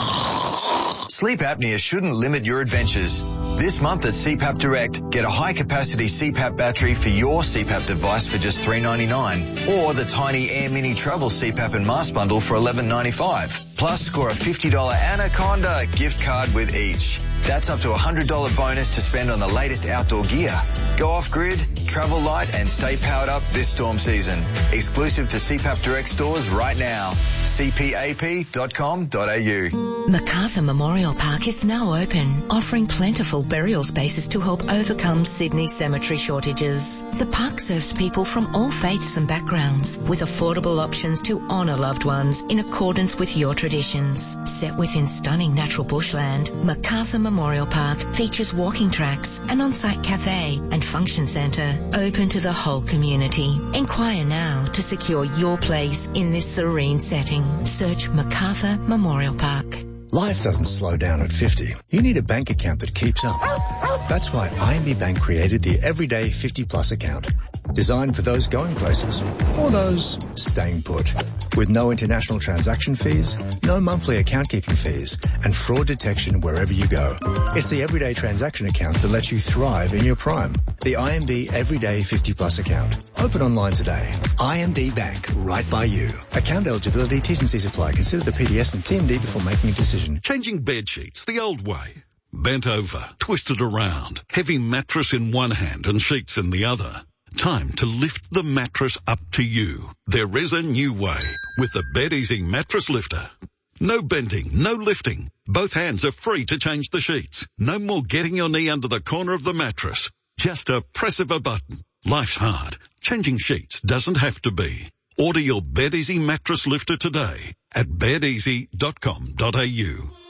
Sleep apnea shouldn't limit your adventures. This month at C PAP Direct, get a high-capacity C PAP battery for your C PAP device for just three dollars ninety-nine, or the tiny Air Mini Travel C PAP and mask bundle for eleven dollars ninety-five. Plus, score a fifty dollars Anaconda gift card with each. That's up to a one hundred dollars bonus to spend on the latest outdoor gear. Go off-grid, travel light, and stay powered up this storm season. Exclusive to C PAP Direct stores right now. c p a p dot com dot a u. Macarthur Memorial Park is now open, offering plentiful burial spaces to help overcome Sydney's cemetery shortages. The park serves people from all faiths and backgrounds, with affordable options to honour loved ones in accordance with your traditions. Set within stunning natural bushland, Macarthur Memorial Park features walking tracks, an on-site cafe and function centre open to the whole community. Inquire now to secure your place in this serene setting. Search Macarthur Memorial Park. Life doesn't slow down at fifty. You need a bank account that keeps up. That's why I M B Bank created the Everyday fifty Plus account, designed for those going places or those staying put. With no international transaction fees, no monthly account keeping fees, and fraud detection wherever you go. It's the Everyday transaction account that lets you thrive in your prime. The I M B Everyday fifty Plus account. Open online today. I M B Bank, right by you. Account eligibility, T's and C's apply. Consider the P D S and T M D before making a decision. Changing bed sheets the old way. Bent over, twisted around, heavy mattress in one hand and sheets in the other. Time to lift the mattress up to you. There is a new way with the BedEasy Mattress Lifter. No bending, no lifting. Both hands are free to change the sheets. No more getting your knee under the corner of the mattress. Just a press of a button. Life's hard. Changing sheets doesn't have to be. Order your BedEasy Mattress Lifter today at bed easy dot com dot a u.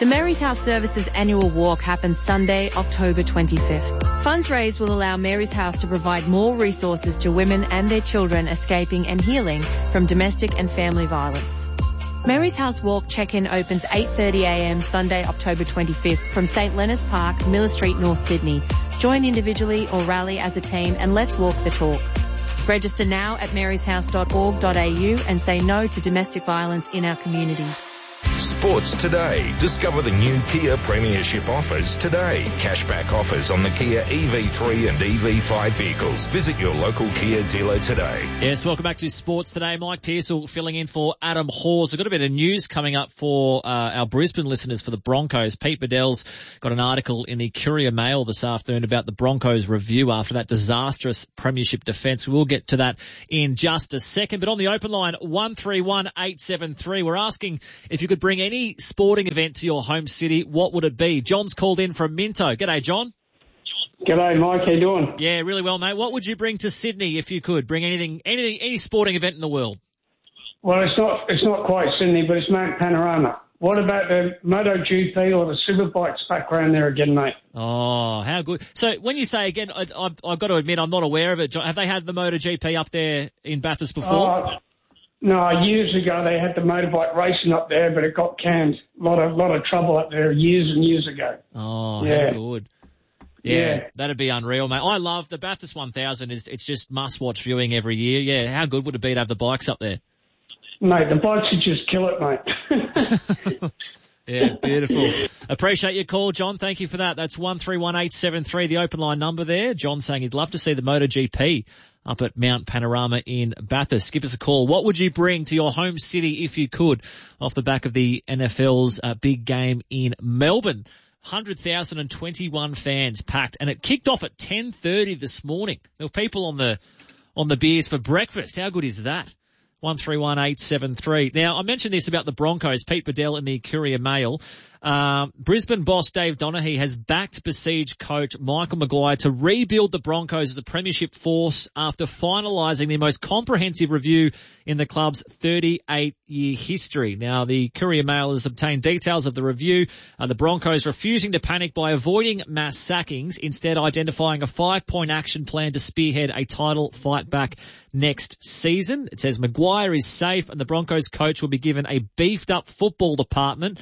The Mary's House Services annual walk happens Sunday, October twenty-fifth. Funds raised will allow Mary's House to provide more resources to women and their children escaping and healing from domestic and family violence. Mary's House Walk check-in opens eight thirty a m Sunday, October twenty-fifth from St Leonard's Park, Miller Street, North Sydney. Join individually or rally as a team and let's walk the talk. Register now at marys house dot org dot a u and say no to domestic violence in our communities. Sports Today. Discover the new Kia Premiership offers today. Cashback offers on the Kia E V three and E V five vehicles. Visit your local Kia dealer today. Yes, welcome back to Sports Today. Mike Pearsall filling in for Adam Hawes. We've got a bit of news coming up for uh, our Brisbane listeners for the Broncos. Pete Bedell's got an article in the Courier Mail this afternoon about the Broncos review after that disastrous Premiership defence. We'll get to that in just a second. But on the open line, one three one eight seven three, we're asking if you could bring any sporting event to your home city, what would it be? John's called in from Minto. G'day, John. G'day, Mike. How you doing? Yeah, really well, mate. What would you bring to Sydney if you could? Bring anything, anything, any sporting event in the world? Well, it's not, it's not quite Sydney, but it's Mount Panorama. What about the MotoGP or the Superbikes back around there again, mate? Oh, how good. So when you say again, I, I, I've got to admit I'm not aware of it. Have they had the MotoGP up there in Bathurst before? Oh, no, years ago they had the motorbike racing up there, but it got canned. A lot of, lot of trouble up there years and years ago. Oh, yeah. How good. Yeah, yeah, that'd be unreal, mate. I love the Bathurst one thousand. Is It's just must-watch viewing every year. Yeah, how good would it be to have the bikes up there? Mate, the bikes would just kill it, mate. Yeah, beautiful. Appreciate your call, John. Thank you for that. That's one three one eight seven three, the open line number there. John saying he'd love to see the MotoGP up at Mount Panorama in Bathurst. Give us a call. What would you bring to your home city if you could off the back of the N F L's uh, big game in Melbourne? one hundred thousand twenty-one fans packed, and it kicked off at ten thirty this morning. There were people on the on the beers for breakfast. How good is that? one three one eight seven three. Now, I mentioned this about the Broncos. Pete Bedell in the Courier Mail. Um, Brisbane boss Dave Donaghy has backed besieged coach Michael Maguire to rebuild the Broncos as a premiership force after finalising the most comprehensive review in the club's thirty-eight-year history. Now, the Courier Mail has obtained details of the review. Uh, the Broncos refusing to panic by avoiding mass sackings, instead identifying a five-point action plan to spearhead a title fight back next season. It says Maguire is safe and the Broncos coach will be given a beefed-up football department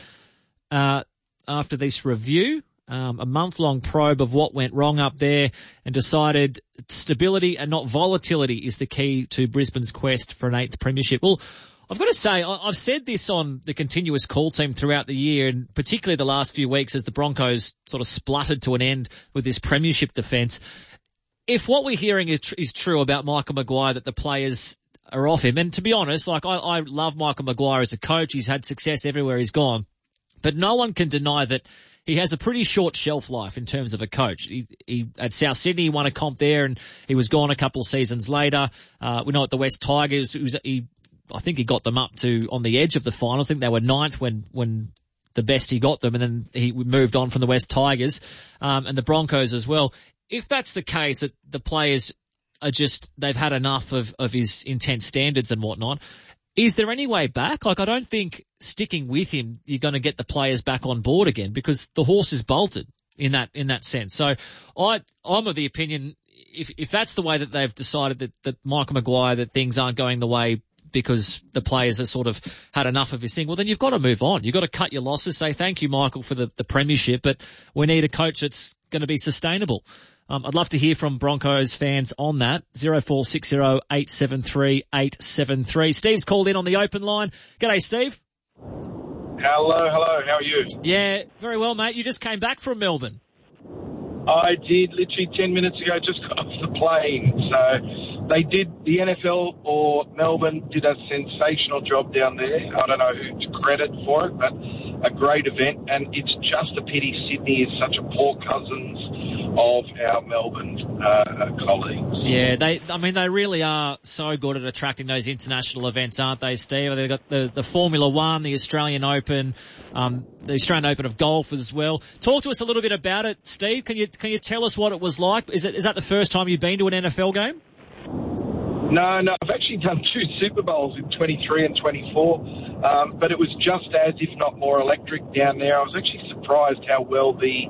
Uh, after this review, um, a month-long probe of what went wrong up there, and decided stability and not volatility is the key to Brisbane's quest for an eighth premiership. Well, I've got to say, I- I've said this on the continuous call team throughout the year, and particularly the last few weeks as the Broncos sort of spluttered to an end with this premiership defence. If what we're hearing is, tr- is true about Michael Maguire, that the players are off him, and to be honest, like I, I love Michael Maguire as a coach. He's had success everywhere he's gone. But no one can deny that he has a pretty short shelf life in terms of a coach. He, he at South Sydney, he won a comp there, and he was gone a couple of seasons later. Uh, we know at the West Tigers, it was, he, I think he got them up to on the edge of the final. I think they were ninth when when the best he got them, and then he moved on from the West Tigers um, and the Broncos as well. If that's the case, that the players are just they've had enough of of his intense standards and whatnot. Is there any way back? Like, I don't think sticking with him, you're going to get the players back on board again because the horse is bolted in that, in that sense. So I, I'm of the opinion, if, if that's the way that they've decided that, that Michael Maguire, that things aren't going the way because the players have sort of had enough of his thing, well, then you've got to move on. You've got to cut your losses, say thank you, Michael, for the, the premiership, but we need a coach that's going to be sustainable. Um, I'd love to hear from Broncos fans on that. zero four six zero eight seven three eight seven three. Steve's called in on the open line. G'day, Steve. Hello, hello. How are you? Yeah, very well, mate. You just came back from Melbourne. I did literally ten minutes ago, just got off the plane. So they did, the N F L or Melbourne did a sensational job down there. I don't know who to credit for it, but a great event. And it's just a pity Sydney is such a poor cousins of our Melbourne uh, colleagues. Yeah, they. I mean, they really are so good at attracting those international events, aren't they, Steve? They've got the, the Formula One, the Australian Open, um, the Australian Open of golf as well. Talk to us a little bit about it, Steve. Can you can you tell us what it was like? Is it is that the first time you've been to an N F L game? No, no. I've actually done two Super Bowls in twenty-three and twenty-four. Um, but it was just as, if not more, electric down there. I was actually surprised how well the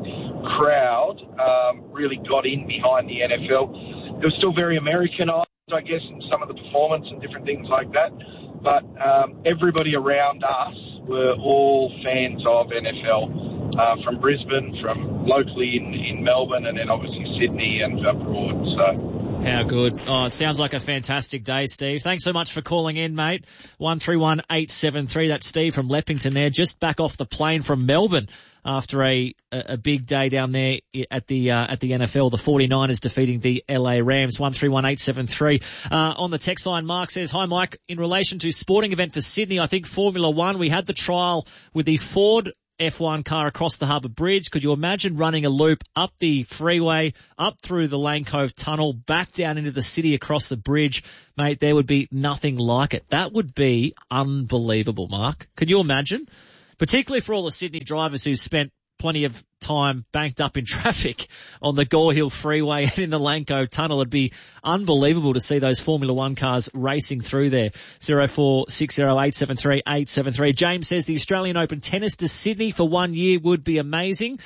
crowd um, really got in behind the N F L. It was still very Americanised, I guess, in some of the performance and different things like that. But um, everybody around us were all fans of N F L, uh, from Brisbane, from locally in, in Melbourne, and then obviously Sydney and abroad. So. How good. Oh, it sounds like a fantastic day, Steve. Thanks so much for calling in, mate. one three one eight seven three. That's Steve from Leppington there, just back off the plane from Melbourne after a a big day down there at the uh, at the N F L. The forty-niners defeating the L A Rams. one three one eight seven three. Uh, on the text line, Mark says, hi, Mike. In relation to sporting event for Sydney, I think Formula One, we had the trial with the Ford F one car across the Harbour Bridge. Could you imagine running a loop up the freeway, up through the Lane Cove Tunnel, back down into the city across the bridge? Mate, there would be nothing like it. That would be unbelievable, Mark. Can you imagine? Particularly for all the Sydney drivers who spent plenty of time banked up in traffic on the Gore Hill Freeway and in the Lane Cove Tunnel. It'd be unbelievable to see those Formula One cars racing through there. zero four six zero eight seven three eight seven three. James says the Australian Open tennis to Sydney for one year would be amazing.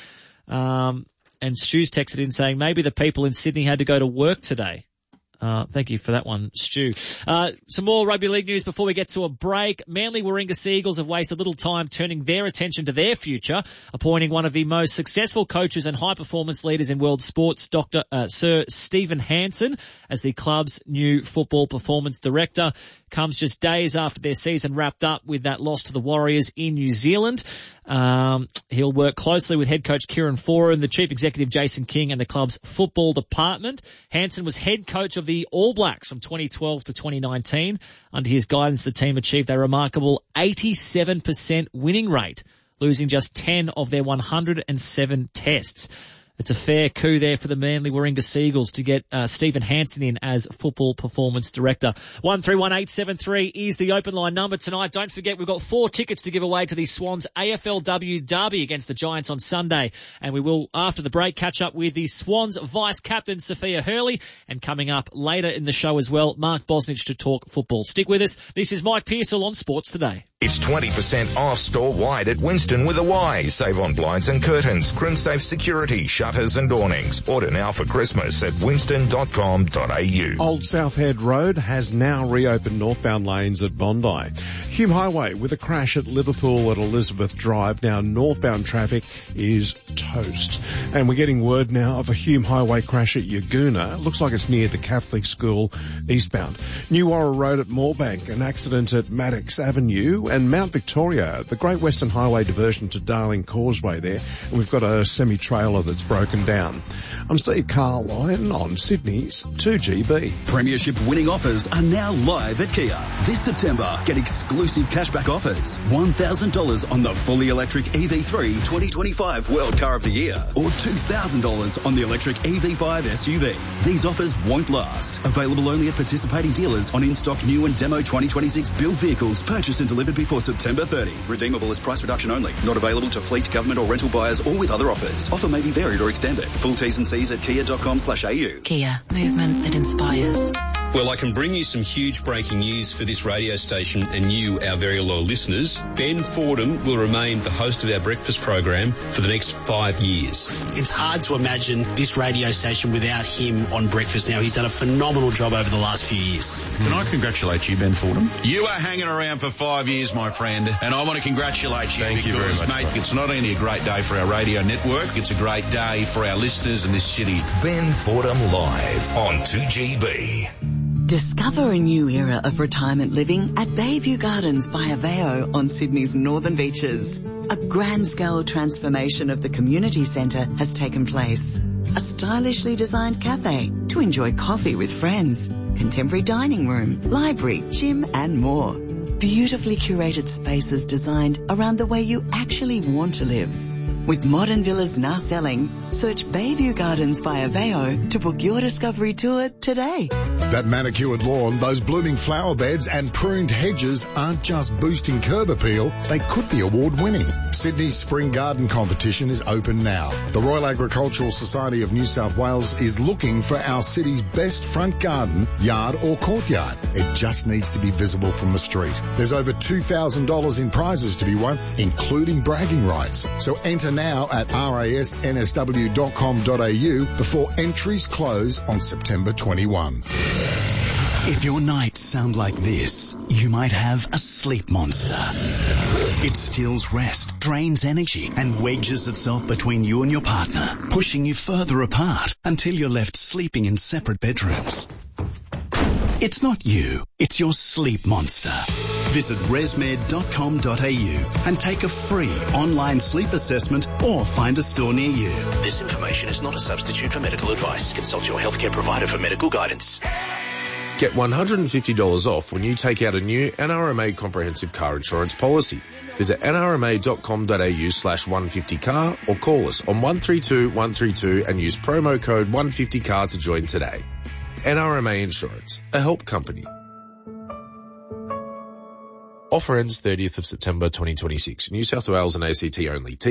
Um, and Stu's texted in saying maybe the people in Sydney had to go to work today. Uh, thank you for that one, Stu. Uh, some more rugby league news before we get to a break. Manly Warringah Seagulls have wasted little time turning their attention to their future, appointing one of the most successful coaches and high-performance leaders in world sports, Doctor Uh, Sir Stephen Hansen, as the club's new football performance director. Comes just days after their season wrapped up with that loss to the Warriors in New Zealand. Um, he'll work closely with head coach Kieran Foran, the chief executive Jason King, and the club's football department. Hansen was head coach of the All Blacks from twenty twelve to twenty nineteen. Under his guidance, the team achieved a remarkable eighty-seven percent winning rate, losing just ten of their one hundred seven tests. It's a fair coup there for the Manly Warringah Seagulls to get uh, Stephen Hansen in as football performance director. one three one eight seven three is the open line number tonight. Don't forget, we've got four tickets to give away to the Swans A F L W Derby against the Giants on Sunday. And we will, after the break, catch up with the Swans vice captain Sophia Hurley. And coming up later in the show as well, Mark Bosnich to talk football. Stick with us. This is Mike Pearsall on Sports Today. It's twenty percent off store-wide at Winston with a Y. Save on blinds and curtains, CrimSafe security, shutters and awnings. Order now for Christmas at winston dot com dot a u. Old South Head Road has now reopened northbound lanes at Bondi. Hume Highway with a crash at Liverpool at Elizabeth Drive. Now northbound traffic is toast. And we're getting word now of a Hume Highway crash at Yagoona. Looks like it's near the Catholic School eastbound. New Warra Road at Moorebank, an accident at Maddox Avenue. And Mount Victoria, the Great Western Highway diversion to Darling Causeway there. And we've got a semi-trailer that's broken down. I'm Steve Carline on Sydney's two G B. Premiership winning offers are now live at Kia. This September, get exclusive cashback offers. one thousand dollars on the fully electric E V three twenty twenty-five World Car of the Year or two thousand dollars on the electric E V five S U V. These offers won't last. Available only at participating dealers on in-stock new and demo twenty twenty-six build vehicles purchased and delivered before September thirtieth. Redeemable as price reduction only. Not available to fleet, government or rental buyers or with other offers. Offer may be varied or extended. Full T's and C's at kia dot com slash a u. Kia. Movement that inspires. Well, I can bring you some huge breaking news for this radio station and you, our very loyal listeners. Ben Fordham will remain the host of our breakfast program for the next five years. It's hard to imagine this radio station without him on breakfast now. He's done a phenomenal job over the last few years. Can I congratulate you, Ben Fordham? You are hanging around for five years, my friend, and I want to congratulate you. Thank because, you very much, mate, mate. It's not only a great day for our radio network, it's a great day for our listeners in this city. Ben Fordham live on two G B. Discover a new era of retirement living at Bayview Gardens by Aveo on Sydney's northern beaches. A grand-scale transformation of the community centre has taken place. A stylishly designed cafe to enjoy coffee with friends, contemporary dining room, library, gym and more. Beautifully curated spaces designed around the way you actually want to live. With modern villas now selling, search Bayview Gardens by Aveo to book your discovery tour today. That manicured lawn, those blooming flower beds and pruned hedges aren't just boosting curb appeal, they could be award-winning. Sydney's Spring Garden Competition is open now. The Royal Agricultural Society of New South Wales is looking for our city's best front garden, yard or courtyard. It just needs to be visible from the street. There's over two thousand dollars in prizes to be won, including bragging rights. So enter now at r a s n s w dot com dot a u before entries close on September twenty-first. If your nights sound like this, you might have a sleep monster. It steals rest, drains energy, and wedges itself between you and your partner, pushing you further apart until you're left sleeping in separate bedrooms. It's not you, it's your sleep monster. Visit resmed dot com dot a u and take a free online sleep assessment or find a store near you. This information is not a substitute for medical advice. Consult your healthcare provider for medical guidance. Get one hundred fifty dollars off when you take out a new N R M A comprehensive car insurance policy. Visit n r m a dot com dot a u slash one fifty car or call us on one three two one three two and use promo code one fifty car to join today. N R M A Insurance, a help company. Offer ends thirtieth of September twenty twenty-six. New South Wales and A C T only.